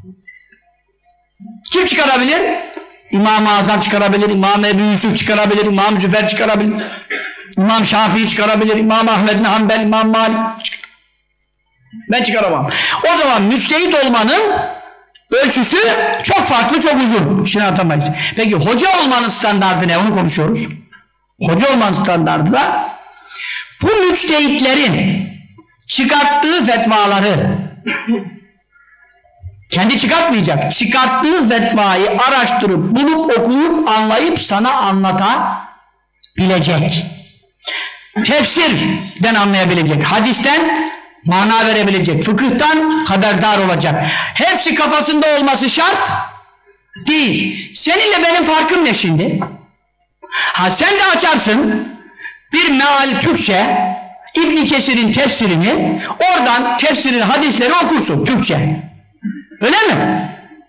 Kim çıkarabilir? İmam-ı Azam çıkarabilir, İmam Ebu Yusuf çıkarabilir, İmam Züfer çıkarabilir, İmam Şafii çıkarabilir, İmam Ahmed bin Hanbel, İmam Malik. Ben çıkaramam. O zaman müçtehit olmanın ölçüsü çok farklı, çok uzun. Şimdi anlatamayız. Peki hoca olmanın standardı ne? Onu konuşuyoruz. Hoca olmanın standardı da bu müçtehitlerin çıkarttığı fetvaları kendi çıkartmayacak. Çıkarttığı fetvayı araştırıp, bulup, okuyup, anlayıp sana anlatabilecek. Tefsirden anlayabilecek. Hadisten mana verebilecek. Fıkıhtan haberdar olacak. Hepsi kafasında olması şart değil. Seninle benim farkım ne şimdi? Ha sen de açarsın bir meal Türkçe İbn Kesir'in tefsirini, oradan tefsirin hadisleri okursun Türkçe. Öyle mi?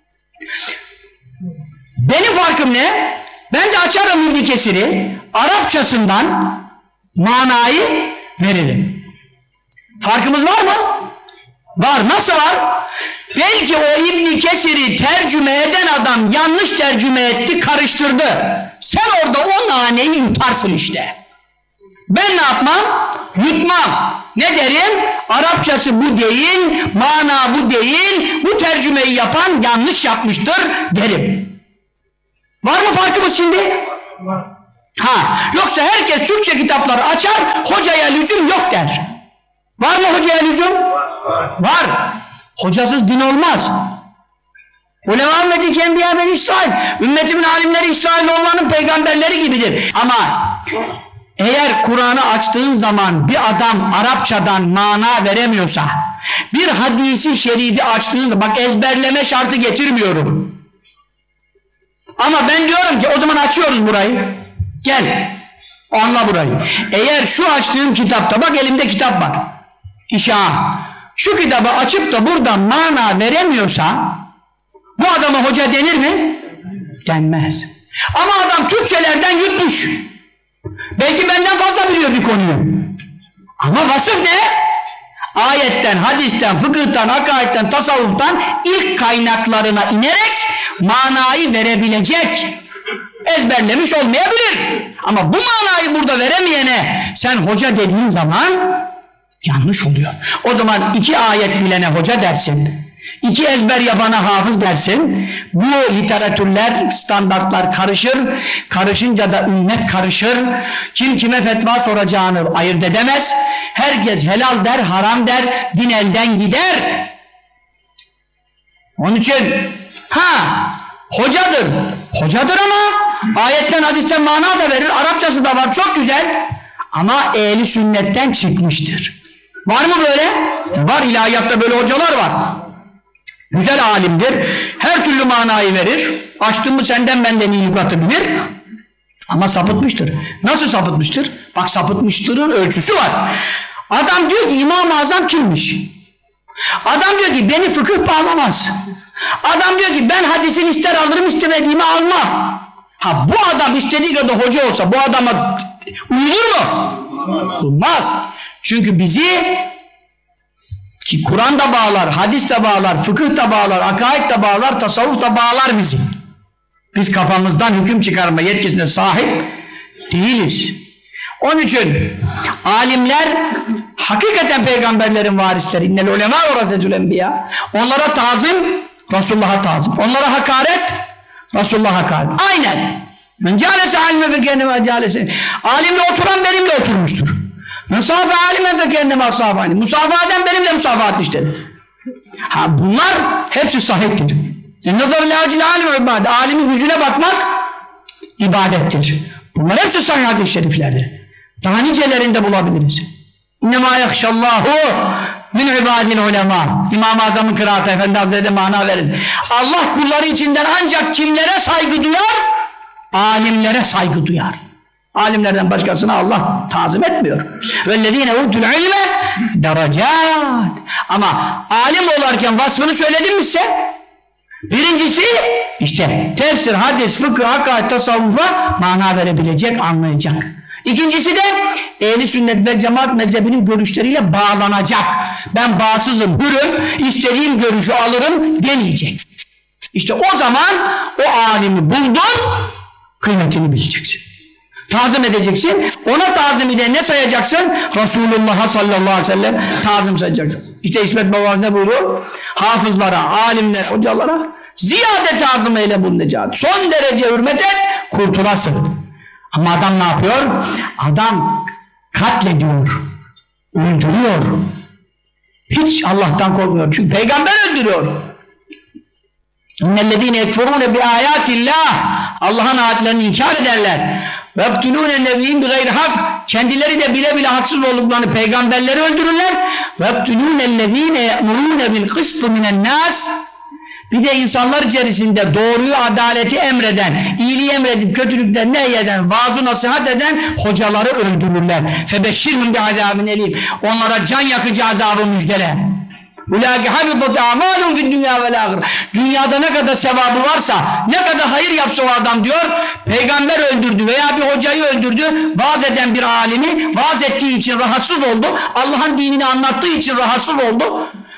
Benim farkım ne? Ben de açarım İbn Kesir'i, Arapçasından manayı veririm. Farkımız var mı? Var. Nasıl var? Belki o İbn Kesir'i tercüme eden adam yanlış tercüme etti, karıştırdı. Sen orada o naneyi yutarsın işte. Ben ne yapmam? Yutmam. Ne derim? Arapçası bu değil, mana bu değil, bu tercümeyi yapan yanlış yapmıştır derim. Var mı farkımız şimdi? Ha, yoksa herkes Türkçe kitapları açar, hocaya lüzum yok der. Var mı hocaya lüzum? Var. Hocasız din olmaz. Ulema ümmeti kenbiya ben İsrail. Ümmetimin alimleri İsrailoğullarının peygamberleri gibidir. Ama eğer Kur'an'ı açtığın zaman bir adam Arapçadan mana veremiyorsa, bir hadisi şerifi açtığın zaman, bak ezberleme şartı getirmiyorum. Ama ben diyorum ki o zaman açıyoruz burayı. Gel. Anla burayı. Eğer şu açtığım kitapta, bak elimde kitap var. İşaha. Şu kitabı açıp da buradan mana veremiyorsa bu adama hoca denir mi? Denmez. Ama adam Türkçelerden yutmuş. Belki benden fazla biliyor bir konuyu. Ama vasıf ne? Ayetten, hadisten, fıkıhtan, akaidden, tasavvuftan ilk kaynaklarına inerek manayı verebilecek. Ezberlemiş olmayabilir. Ama bu manayı burada veremeyene sen hoca dediğin zaman yanlış oluyor. O zaman iki ayet bilene hoca dersin. İki ezber yapana hafız dersin. Bu literatürler, standartlar karışır. Karışınca da ümmet karışır. Kim kime fetva soracağını ayırt edemez. Herkes helal der, haram der. Din elden gider. Onun için ha hocadır. Hocadır ama ayetten, hadisten mana da verir. Arapçası da var. Çok güzel. Ama ehli sünnetten çıkmıştır. Var mı böyle? Var. İlahiyatta böyle hocalar var. Güzel alimdir. Her türlü manayı verir. Açtın mı senden benden iyi lügatı bilir. Ama sapıtmıştır. Nasıl sapıtmıştır? Bak sapıtmıştırın ölçüsü var. Adam diyor ki İmam-ı Azam kimmiş? Adam diyor ki beni fıkıh bağlamaz. Adam diyor ki ben hadisin ister alırım istemediğimi almam. Ha bu adam istediği kadar hoca olsa bu adama uyulur mu? Olmaz. Çünkü bizi ki Kur'an da bağlar, hadis de bağlar, fıkıh da bağlar, akaid de bağlar, tasavvuf da bağlar bizi. Biz kafamızdan hüküm çıkarma yetkisine sahip değiliz. Onun için alimler hakikaten peygamberlerin varisleri. İnnel ulema verasetül enbiya. Onlara tazim, Resulullah'a tazim. Onlara hakaret, Resulullah'a hakaret. Aynen. Men câlese alime fe kendime câlese. Alimle oturan benimle oturmuştur. Musafa alimen fe kendime asafani. Musafa eden benimle musafa etmiştir. Ha bunlar hepsi sahiptir. Alimin yüzüne bakmak ibadettir. Bunlar hepsi sahih hadis-i şeriflerdir. Daha nicelerinde bulabiliriz. İnnemâ yakşallâhu min ibadil ulema. İmam-ı Azam'ın kıraatı Efendi Hazretleri mana verin. Allah kulları içinden ancak kimlere saygı duyar? Alimlere saygı duyar. Alimlerden başkasına Allah tazim etmiyor. وَالَّذ۪ينَ اُوتُ الْعِلْمَ دَرَجَاتٍ. Ama alim olarken vasfını söyledim mi size? Birincisi işte tefsir, hadis, fıkıh, akaid, tasavvufa mana verebilecek, anlayacak. İkincisi de ehli sünnet ve cemaat mezhebinin görüşleriyle bağlanacak. Ben bağımsızım, hürüm, istediğim görüşü alırım demeyecek. İşte o zaman o alimi buldun, kıymetini bileceksin. Tazim edeceksin. Ona tazimi de ne sayacaksın? Resulullah sallallahu aleyhi ve sellem tazim sayacaksın. İşte İsmet Baba ne buyuruyor? Hafızlara, alimlere, hocalara ziyade tazim eyle bu necat. Son derece hürmet et, kurtulasın. Ama adam ne yapıyor? Adam katlediyor, öldürüyor. Hiç Allah'tan korkmuyor. Çünkü peygamber öldürüyor. İnnellezîne yekfurûne bi âyâtillâh. Allah'ın ayetlerini inkar ederler. وَاَبْتُلُونَ نَبِيِّنْ بِغَيْرِ hak. Kendileri de bile bile haksız olduklarını peygamberleri öldürürler. وَاَبْتُلُونَ الَّذ۪ينَ يَأْمُرُونَ بِالْقِسْطُ مِنَ النَّاسِ. Bir de insanlar içerisinde doğruyu, adaleti emreden, iyiliği emredip kötülükten nehyeden, vaaz-ı nasihat eden hocaları öldürürler. فَبَشِّرْهُمْ بِعَذَابٍ elîm. Onlara can yakıcı azabı müjdele. Ulâki habitat âmâlûn fid dünyâ vel âhire. Dünyada ne kadar sevabı varsa, ne kadar hayır yapsa o adam diyor, peygamber öldürdü veya bir hocayı öldürdü, vaaz eden bir alimi, vaaz ettiği için rahatsız oldu, Allah'ın dinini anlattığı için rahatsız oldu.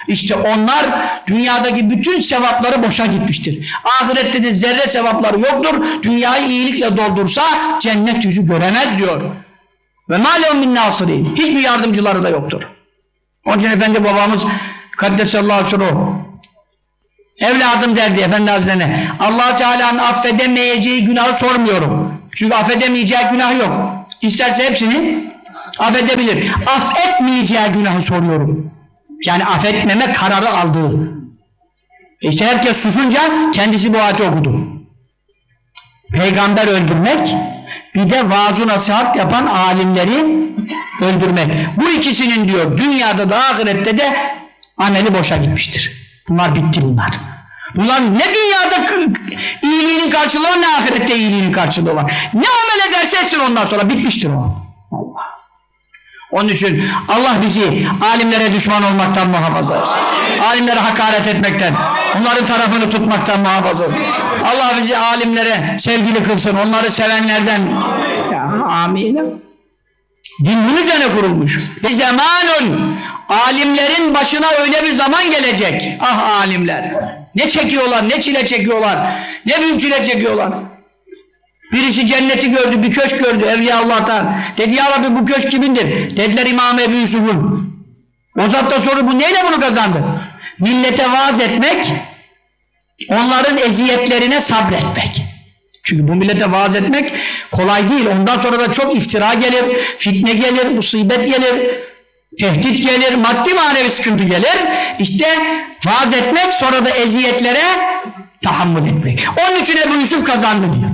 İşte onlar dünyadaki bütün sevapları boşa gitmiştir. Ahirette de zerre sevapları yoktur. Dünyayı iyilikle doldursa cennet yüzü göremez diyor. Ve mâ lehum min nâsirîn. Hiçbir yardımcıları da yoktur. Onun için Efendi babamız Kaddesallahu sirruhu evladım derdi Efendi Hazretlerine, Allah Teala'nın affedemeyeceği günahı sormuyorum. Çünkü affedemeyeceği günah yok. İsterse hepsini affedebilir. Affetmeyeceği günahı soruyorum. Yani affetmeme kararı aldığı. İşte herkes susunca kendisi bu ayeti okudu. Peygamber öldürmek, bir de vaaz-ı nasihat yapan alimleri öldürmek. Bu ikisinin diyor dünyada da ahirette de ameli boşa gitmiştir. Bunlar bitti bunlar. Bunlar ne dünyada iyiliğinin karşılığı var, ne ahirette iyiliğinin karşılığı var. Ne amel ederse etsin ondan sonra bitmiştir o. Allah. Onun için Allah bizi alimlere düşman olmaktan muhafaza etsin. Alimlere hakaret etmekten, onların tarafını tutmaktan muhafaza etsin. Allah bizi alimlere sevgili kılsın, onları sevenlerden. Ya, amin. Din bunun üzerine kurulmuş. Bir zamanun, alimlerin başına öyle bir zaman gelecek. Ah alimler! Ne çekiyorlar, ne çile çekiyorlar, ne büyük çile çekiyorlar. Birisi cenneti gördü, bir köşk gördü Evliya Allah'tan. Dedi ya Rabbi bu köşk kimindir? Dediler İmam Ebu Yusuf'un. O zat da soru bu neyle bunu kazandı? Millete vaaz etmek, onların eziyetlerine sabretmek. Çünkü bu millete vaaz etmek kolay değil. Ondan sonra da çok iftira gelir, fitne gelir, musibet gelir, tehdit gelir, maddi manevi sıkıntı gelir. İşte vaaz etmek, sonra da eziyetlere tahammül etmek. Onun için Ebu Yusuf kazandı diyor.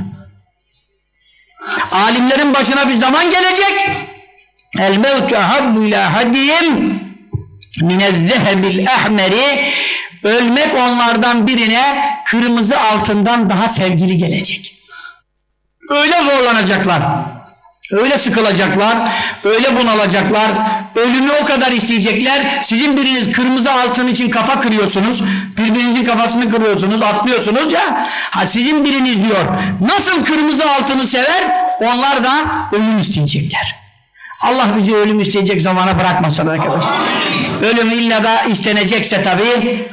Alimlerin başına bir zaman gelecek. El mevtu habbu ila hadiyim minezzehebil ahmeri. Ölmek onlardan birine kırmızı altından daha sevgili gelecek. Öyle zorlanacaklar, öyle sıkılacaklar, öyle bunalacaklar, ölümü o kadar isteyecekler. Sizin biriniz kırmızı altın için kafa kırıyorsunuz, birbirinizin kafasını kırıyorsunuz, atlıyorsunuz ya. Ha sizin biriniz diyor, nasıl kırmızı altını sever, onlar da ölüm isteyecekler. Allah bizi ölüm isteyecek zamana bırakmasın arkadaşlar. Ölüm illa da istenecekse tabii.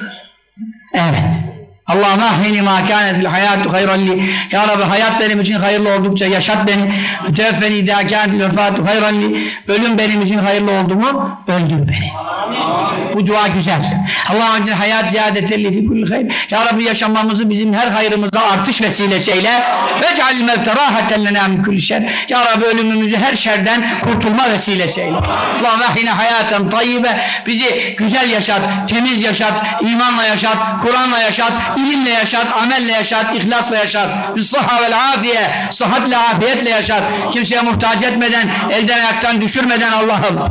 Evet. Allah'ım ahmini ma kânetil hayâtu hayran li. Ya Rabbi hayat benim için hayırlı oldukça yaşat beni. Tevfeni idâ kânetil vefâtu hayran li. Ölüm benim için hayırlı oldu mu öldür beni. Amin. Bu dua güzel. Allah'ım hayat ziyadetelli fi kulli hayr. Ya Rabbi yaşamamızı bizim her hayrımıza artış vesilesi eyle. Vec'al mevte râhaten lenâ min kulli şer. Ya Rabbi ölümümüzü her şerden kurtulma vesilesi eyle. Allah'ım ahine hayaten tayyibe. Bizi güzel yaşat, temiz yaşat, imanla yaşat, Kur'an'la yaşat, İlimle yaşat, amelle yaşat, ihlasla yaşat. Bis-sıhha vel afiye, sıhhatle, afiyetle yaşat. Kimseye muhtaç etmeden, elden ayaktan düşürmeden Allah'ım.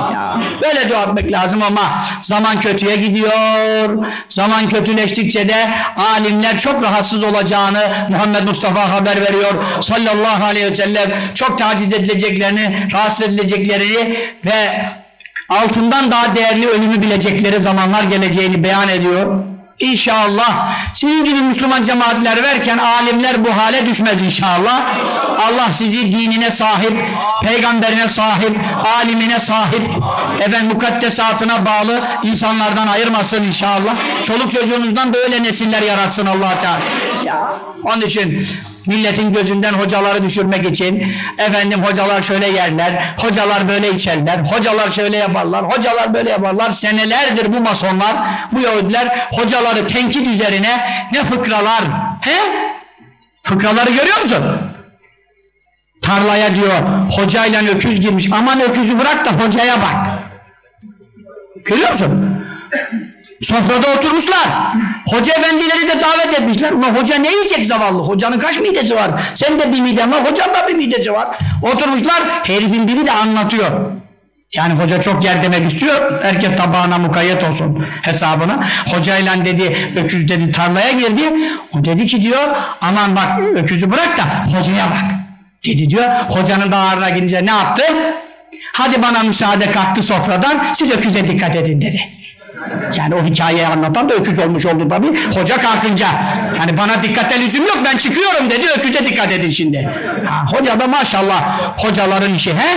Böyle dua etmek lazım ama zaman kötüye gidiyor. Zaman kötüleştikçe de alimler çok rahatsız olacağını Muhammed Mustafa haber veriyor. Sallallahu aleyhi ve sellem çok taciz edileceklerini, rahatsız edileceklerini ve altından daha değerli ölümü bilecekleri zamanlar geleceğini beyan ediyor. İnşallah sizin gibi Müslüman cemaatler verken alimler bu hale düşmez inşallah. Allah sizi dinine sahip, peygamberine sahip, alimine sahip, efendim mukaddesatına bağlı insanlardan ayırmasın inşallah. Çoluk çocuğunuzdan da öyle nesiller yaratsın Allah Teala. Ya, onun için milletin gözünden hocaları düşürmek için efendim hocalar şöyle yerler, hocalar böyle içerler, hocalar şöyle yaparlar, hocalar böyle yaparlar. Senelerdir bu masonlar, bu Yahudiler hocaları tenkit üzerine ne fıkralar, he? Fıkraları görüyor musun? Tarlaya diyor hocayla öküz girmiş, aman öküzü bırak da hocaya bak. Görüyor musun? Sofrada oturmuşlar. Hoca efendileri de davet etmişler. Ulan hoca ne yiyecek zavallı? Hocanın kaç midesi var? Senin de bir miden var, hocanın da bir midesi var. Oturmuşlar, herifin biri de anlatıyor. Yani hoca çok yer demek istiyor. Herkes tabağına mukayyet olsun hesabına. Hocayla dedi, öküz dedi tarlaya girdi. O dedi ki diyor, aman bak öküzü bırak da hocaya bak. Dedi diyor, hocanın da ağrına gidince ne yaptı? Hadi bana müsaade, kalktı sofradan, siz öküze dikkat edin dedi. Yani o hikayeyi anlatan da öküz olmuş oldu tabii. Hoca kalkınca yani bana dikkate lüzum yok, ben çıkıyorum dedi, öküze dikkat edin şimdi. Ha, hoca da maşallah hocaların işi he?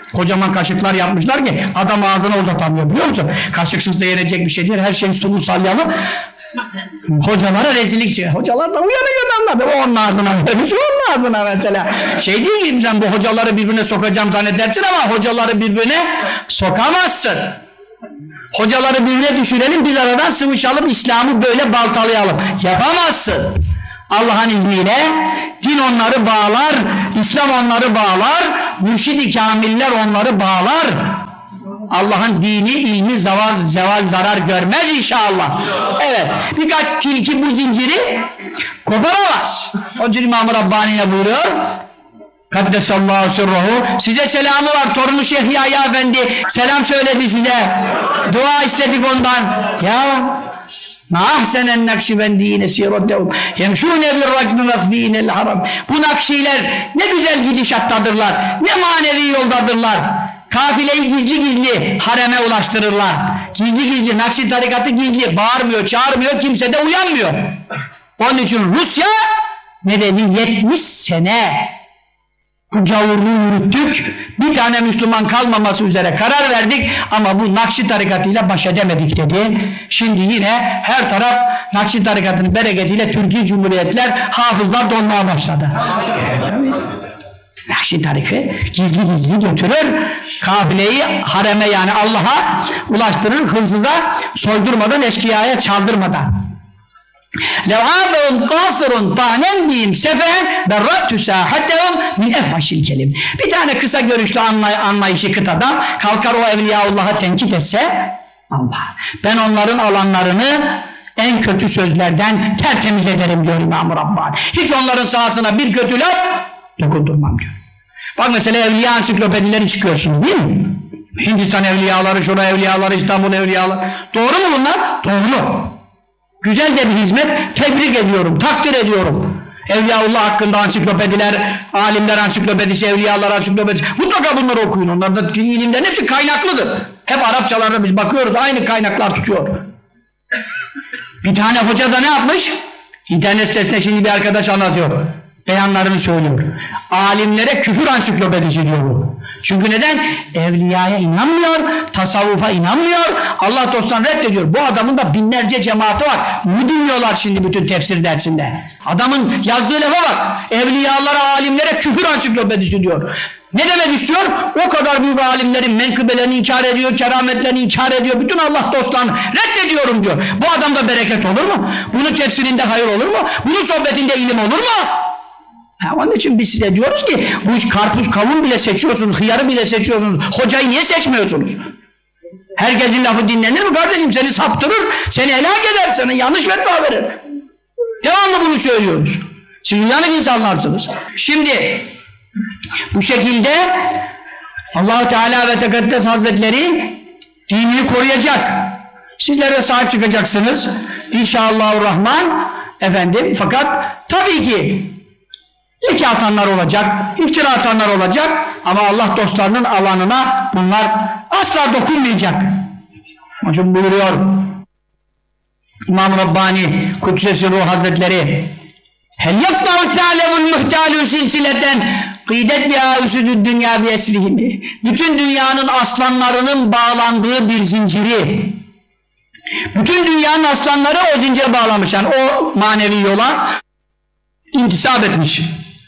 Kocaman kaşıklar yapmışlar ki adam ağzına uzatamıyor, biliyor musun? Kaşıksız da yenecek bir şey değil, her şey sulu salyalı. Hocalara rezillik çıkıyor. Hocalar da uyanık anladı. O onun ağzına vermiş, onun ağzına mesela. Şey değil ki sen bu hocaları birbirine sokacağım zannedersin ama hocaları birbirine sokamazsın. Hocaları birbirine düşürelim, bir aradan sıvışalım, İslam'ı böyle baltalayalım. Yapamazsın. Allah'ın izniyle din onları bağlar, İslam onları bağlar, mürşid-i kamiller onları bağlar. Allah'ın dini, ilmi zeval, zeval zarar görmez inşallah. Evet, birkaç tilki bu zinciri koparamaz. Onun için İmam-ı Rabbani'ne buyuruyor. Kaddesallahu sirruhu. Size selamı var, torunu Şeyh Yahya Efendi selam söyledi size. Dua istedik ondan. Ya ma ahsenen nakşibendiyine siratehum yemşûne bir-rakmi mekfînel haram. Bu nakşiler ne güzel gidişattadırlar, ne manevi yoldadırlar. Kafileyi gizli gizli hareme ulaştırırlar. Gizli gizli, Nakşi tarikatı gizli, bağırmıyor, çağırmıyor, kimse de uyanmıyor. Onun için Rusya ne dedi? yetmiş sene bu gavurluğu yürüttük, bir tane Müslüman kalmaması üzere karar verdik ama bu Nakşi tarikatıyla baş edemedik dedi. Şimdi yine her taraf Nakşi tarikatının bereketiyle Türkiye Cumhuriyetler, hafızlar donmaya başladı. Nakşi tarikı gizli gizli götürür, kafileyi hareme yani Allah'a ulaştırır, hırsıza soydurmadan, eşkıyaya çaldırmadan. لَوْعَابَهُمْ قَاسِرٌ تَعْنَنْ بِهِمْ سَفَهًا بَرَّتُ سَاحَتَهُمْ مِنْ اَفْحَشِ الْكَلِمِ. Bir tane kısa görüşlü anlay anlayışı kıt adam kalkar o Evliyaullah'a tenkit etse, Allah, ben onların alanlarını en kötü sözlerden tertemiz ederim diyor İmam-ı Rabbani. Hiç onların sahasına bir kötü laf dokundurmam diyor. Bak mesela evliya ansiklopedileri çıkıyorsunuz değil mi? Hindistan evliyaları, şuraya evliyaları, İstanbul evliyaları. Doğru mu bunlar? Doğru. Güzel de bir hizmet. Tebrik ediyorum, takdir ediyorum. Evliyaullah hakkında ansiklopediler, alimler ansiklopedisi, evliyalar ansiklopedisi. Mutlaka bunları okuyun. Onlarda ilimlerin hepsi kaynaklıdır. Hep Arapçalarda biz bakıyoruz, aynı kaynaklar tutuyor. Bir tane hoca da ne yapmış? İnternet sitesinde şimdi bir arkadaş anlatıyor. Beyanlarını söylüyor. Alimlere küfür ansiklopedisi diyor bu. Çünkü neden? Evliyaya inanmıyor, tasavvufa inanmıyor, Allah dostlarını reddediyor. Bu adamın da binlerce cemaati var. Ne dinliyorlar şimdi bütün tefsir dersinde? Adamın yazdığı lafa bak. Evliyalara, alimlere küfür ansiklopedisi diyor. Ne demek istiyor? O kadar büyük alimlerin menkıbelerini inkar ediyor, kerametlerini inkar ediyor. Bütün Allah dostlarını reddediyorum diyor. Bu adamda bereket olur mu? Bunun tefsirinde hayır olur mu? Bunun sohbetinde ilim olur mu? Ha, onun için biz size diyoruz ki bu karpuz kavun bile seçiyorsunuz, hıyarı bile seçiyorsunuz. Hocayı niye seçmiyorsunuz? Herkesin lafı dinlenir mi kardeşim? Seni saptırır, seni helak eder, sana yanlış fetva verir. Devamlı bunu söylüyoruz. Siz uyanık insanlarsınız. Şimdi bu şekilde Allah Teala ve Tekaddes Hazretleri dinini koruyacak. Sizlere sahip çıkacaksınız. İnşallahurrahman efendim. Fakat tabii ki leke atanlar olacak, iftira atanlar olacak ama Allah dostlarının alanına bunlar asla dokunmayacak. Onun için buyuruyor İmam-ı Rabbani Kudsesi Ruh Hazretleri hel yaktav sâlevul muhtâlû silsileten kıydet biha üsüdü dünya bi eslihimi. Bütün dünyanın aslanlarının bağlandığı bir zinciri, bütün dünyanın aslanları o zincire bağlamış, yani o manevi yola intisap etmiş.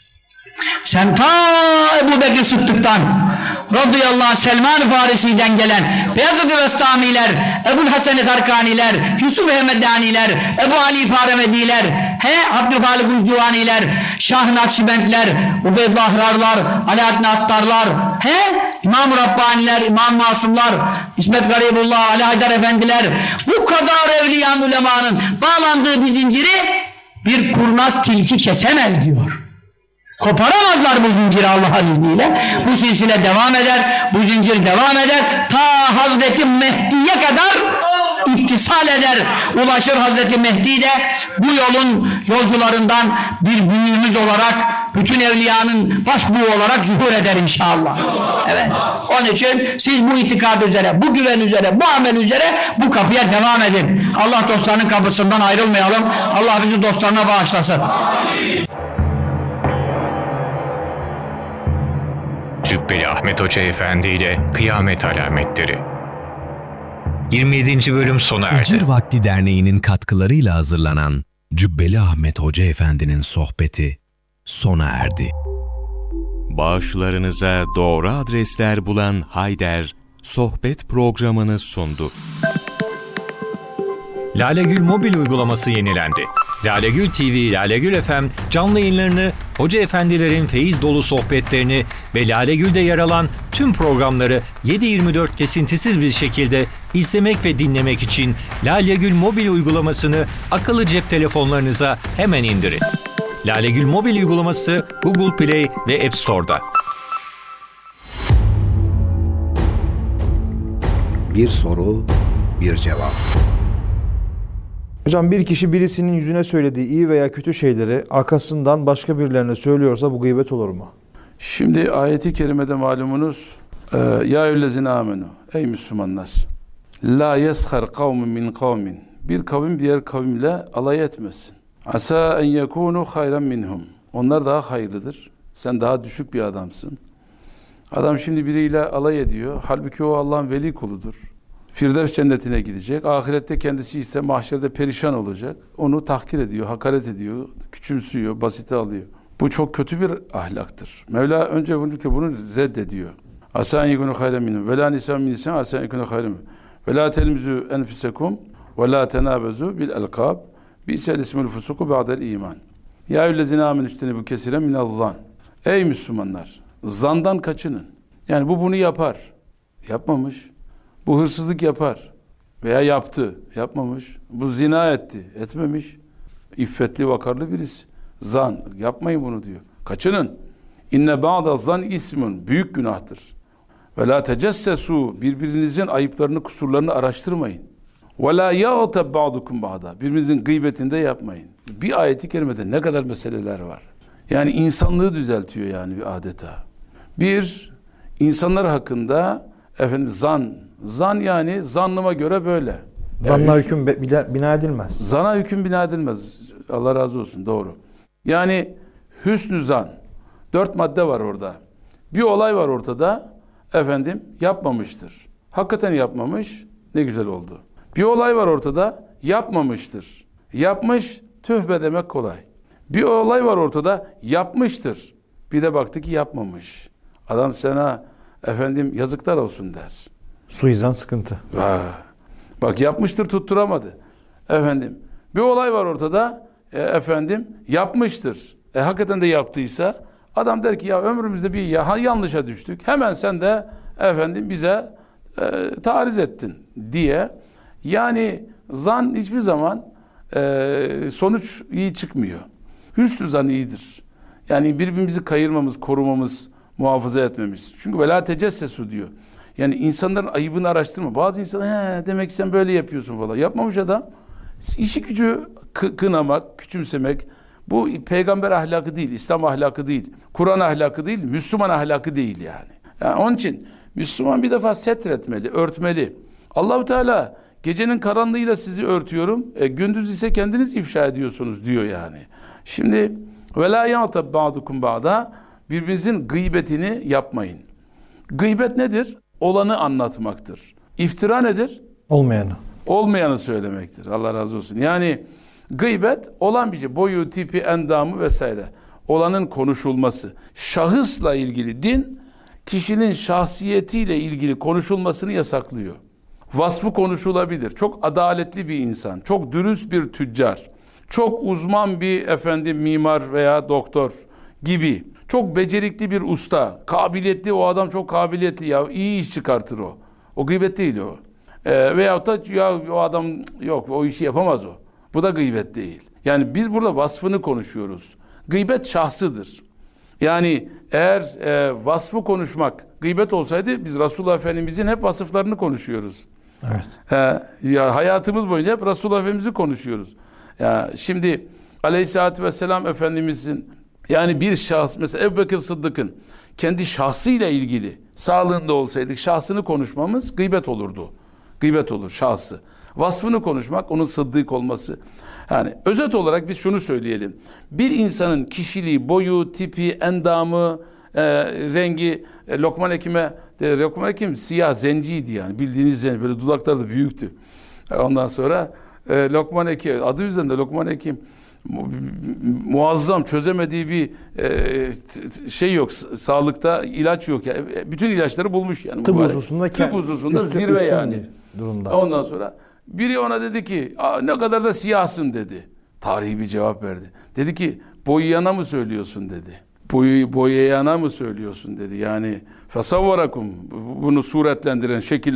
Sen ta Ebu Bekir Sıddık'tan radıyallahu anh, Selman-ı Farisi'den gelen Beyazıt-ı Vestamiler, Ebu'l Hasen-i Karkaniler, Yusuf-ı Hemedaniler, Ebu Ali Faremediler, he Abdülhalik Ucduvaniler, Şah-ı Nakşibendler, Ubeydullah Ahrarlar, Alaaddin Attarlar, he İmam-ı Rabbaniler, İmam Masumlar, İsmet Garibullah, Ali Haydar Efendiler, bu kadar evliyan ulemanın bağlandığı bir zinciri bir kurnaz tilki kesemez diyor. Koparamazlar bu zinciri Allah'ın izniyle. Bu silsile devam eder, bu zincir devam eder. Ta Hazreti Mehdi'ye kadar ittisal eder. Ulaşır Hazreti Mehdi de bu yolun yolcularından bir büyüğümüz olarak, bütün evliyanın başbuğu olarak zuhur eder inşallah. Evet. Onun için siz bu itikad üzere, bu güven üzere, bu amel üzere bu kapıya devam edin. Allah dostlarının kapısından ayrılmayalım. Allah bizi dostlarına bağışlasın. Cübbeli Ahmet Hoca Efendi ile Kıyamet Alametleri. yirmi yedinci bölüm sona erdi. Ecir Vakti Derneği'nin katkılarıyla hazırlanan Cübbeli Ahmet Hoca Efendi'nin sohbeti sona erdi. Bağışlarınıza doğru adresler bulan Hayder, sohbet programını sundu. Lalegül mobil uygulaması yenilendi. Lalegül T V, Lalegül F M canlı yayınlarını, hoca efendilerin feyiz dolu sohbetlerini ve Lalegül'de yer alan tüm programları yedi yirmi dört kesintisiz bir şekilde izlemek ve dinlemek için Lalegül mobil uygulamasını akıllı cep telefonlarınıza hemen indirin. Lalegül mobil uygulaması Google Play ve App Store'da. Bir soru, bir cevap. Hocam bir kişi birisinin yüzüne söylediği iyi veya kötü şeyleri arkasından başka birilerine söylüyorsa bu gıybet olur mu? Şimdi ayeti kerimede malumunuz ya eyyühellezine amenu, ey Müslümanlar, la yeshar kavmin min kavmin, bir kavim diğer kavimle alay etmesin. Asa en yekunu hayran minhum, onlar daha hayırlıdır, sen daha düşük bir adamsın. Adam şimdi biriyle alay ediyor, halbuki o Allah'ın veli kuludur. Firdevs cennetine gidecek. Ahirette kendisi ise mahşerde perişan olacak. Onu tahkir ediyor, hakaret ediyor, küçümsüyor, basite alıyor. Bu çok kötü bir ahlaktır. Mevla önce bunu, bunu reddediyor. Asa en yekunu hayran minhum ve la nisan min nisan asa en yekunu hayran minhum ve la telmizu enfusekum ve la tenabezu bil elkab bi'sel ismul fusuku ba'del iman. Ya eyyühellezine amenu istenibu kesiren minel-zan. Ey Müslümanlar, zandan kaçının. Yani bu bunu yapar. Yapmamış. Bu hırsızlık yapar veya yaptı, yapmamış. Bu zina etti, etmemiş. İffetli, vakarlı birisi. Zan, yapmayın bunu diyor. Kaçının. İnne ba'da zan ismun, büyük günahtır. Ve la tecessesu, birbirinizin ayıplarını, kusurlarını araştırmayın. Ve la yağtab ba'dukum ba'da, birbirinizin gıybetinde yapmayın. Bir ayeti kerimede ne kadar meseleler var. Yani insanlığı düzeltiyor yani bir adeta. Bir, insanlar hakkında efendim zan, zan yani zannıma göre böyle. Zanna yani, hüküm bina edilmez. Zana hüküm bina edilmez. Allah razı olsun, doğru. Yani hüsnü zan. Dört madde var orada. Bir olay var ortada. Efendim yapmamıştır. Hakikaten yapmamış. Ne güzel oldu. Bir olay var ortada. Yapmamıştır. Yapmış. Tüh be demek kolay. Bir olay var ortada. Yapmıştır. Bir de baktı ki yapmamış. Adam sana efendim yazıklar olsun der. Suizan sıkıntı. Ha. Bak yapmıştır, tutturamadı. Efendim bir olay var ortada. E, efendim yapmıştır. E, hakikaten de yaptıysa adam der ki ya ömrümüzde bir ya, yanlışa düştük. Hemen sen de efendim bize e, tariz ettin diye. Yani zan hiçbir zaman e, sonuç iyi çıkmıyor. Hüsnü zan iyidir. Yani birbirimizi kayırmamız, korumamız, muhafaza etmemiz. Çünkü velâ tecessesu diyor. Yani insanların ayıbını araştırma. Bazı insanlar he demek ki sen böyle yapıyorsun falan. Yapmamış adam. İşi gücü kı- kınamak, küçümsemek. Bu peygamber ahlakı değil, İslam ahlakı değil, Kur'an ahlakı değil, Müslüman ahlakı değil yani. Yani onun için Müslüman bir defa setretmeli, örtmeli. Allah-u Teala gecenin karanlığıyla sizi örtüyorum, e, gündüz ise kendiniz ifşa ediyorsunuz diyor yani. Şimdi velâ ya'tab ba'dukum ba'da, birbirinizin gıybetini yapmayın. Gıybet nedir? Olanı anlatmaktır. İftira nedir? Olmayanı. Olmayanı söylemektir. Allah razı olsun. Yani gıybet olan bir şey. Boyu, tipi, endamı vesaire. Olanın konuşulması. Şahısla ilgili din, kişinin şahsiyetiyle ilgili konuşulmasını yasaklıyor. Vasfı konuşulabilir. Çok adaletli bir insan, çok dürüst bir tüccar, çok uzman bir efendim mimar veya doktor gibi. Çok becerikli bir usta, kabiliyetli, o adam çok kabiliyetli ya, iyi iş çıkartır o. O gıybet değil o. Ee, veyahut da ya o adam yok, o işi yapamaz o. Bu da gıybet değil. Yani biz burada vasfını konuşuyoruz. Gıybet şahsıdır. Yani eğer e, vasfı konuşmak gıybet olsaydı biz Resulullah Efendimizin hep vasıflarını konuşuyoruz. Evet. Ee, ya hayatımız boyunca hep Resulullah Efendimiz'i konuşuyoruz. Ya şimdi Aleyhisselatü Vesselam Efendimizin yani bir şahs, mesela Ebu Bekir Sıddık'ın kendi şahsıyla ilgili sağlığında olsaydık şahsını konuşmamız gıybet olurdu. Gıybet olur şahsı. Vasfını konuşmak, onun sıddık olması. Yani özet olarak biz şunu söyleyelim. Bir insanın kişiliği, boyu, tipi, endamı, e, rengi e, Lokman Hekim'e de, Lokman Hekim siyah zenciydi yani. Bildiğiniz zenci. Böyle dudakları da büyüktü. E, ondan sonra e, Lokman Hekim, adı üzerinde Lokman Hekim mu, muazzam, çözemediği bir e, t, şey yok. Sağlıkta ilaç yok. Yani. Bütün ilaçları bulmuş yani. Tıp hususunda, tıp hususunda üstün, zirve üstün yani. Durumda. Ondan sonra biri ona dedi ki ne kadar da siyahsın dedi. Tarihi bir cevap verdi. Dedi ki boyayana mı söylüyorsun dedi. Boyu, boyayana mı söylüyorsun dedi. Yani fesavvarakum bunu suretlendiren şekil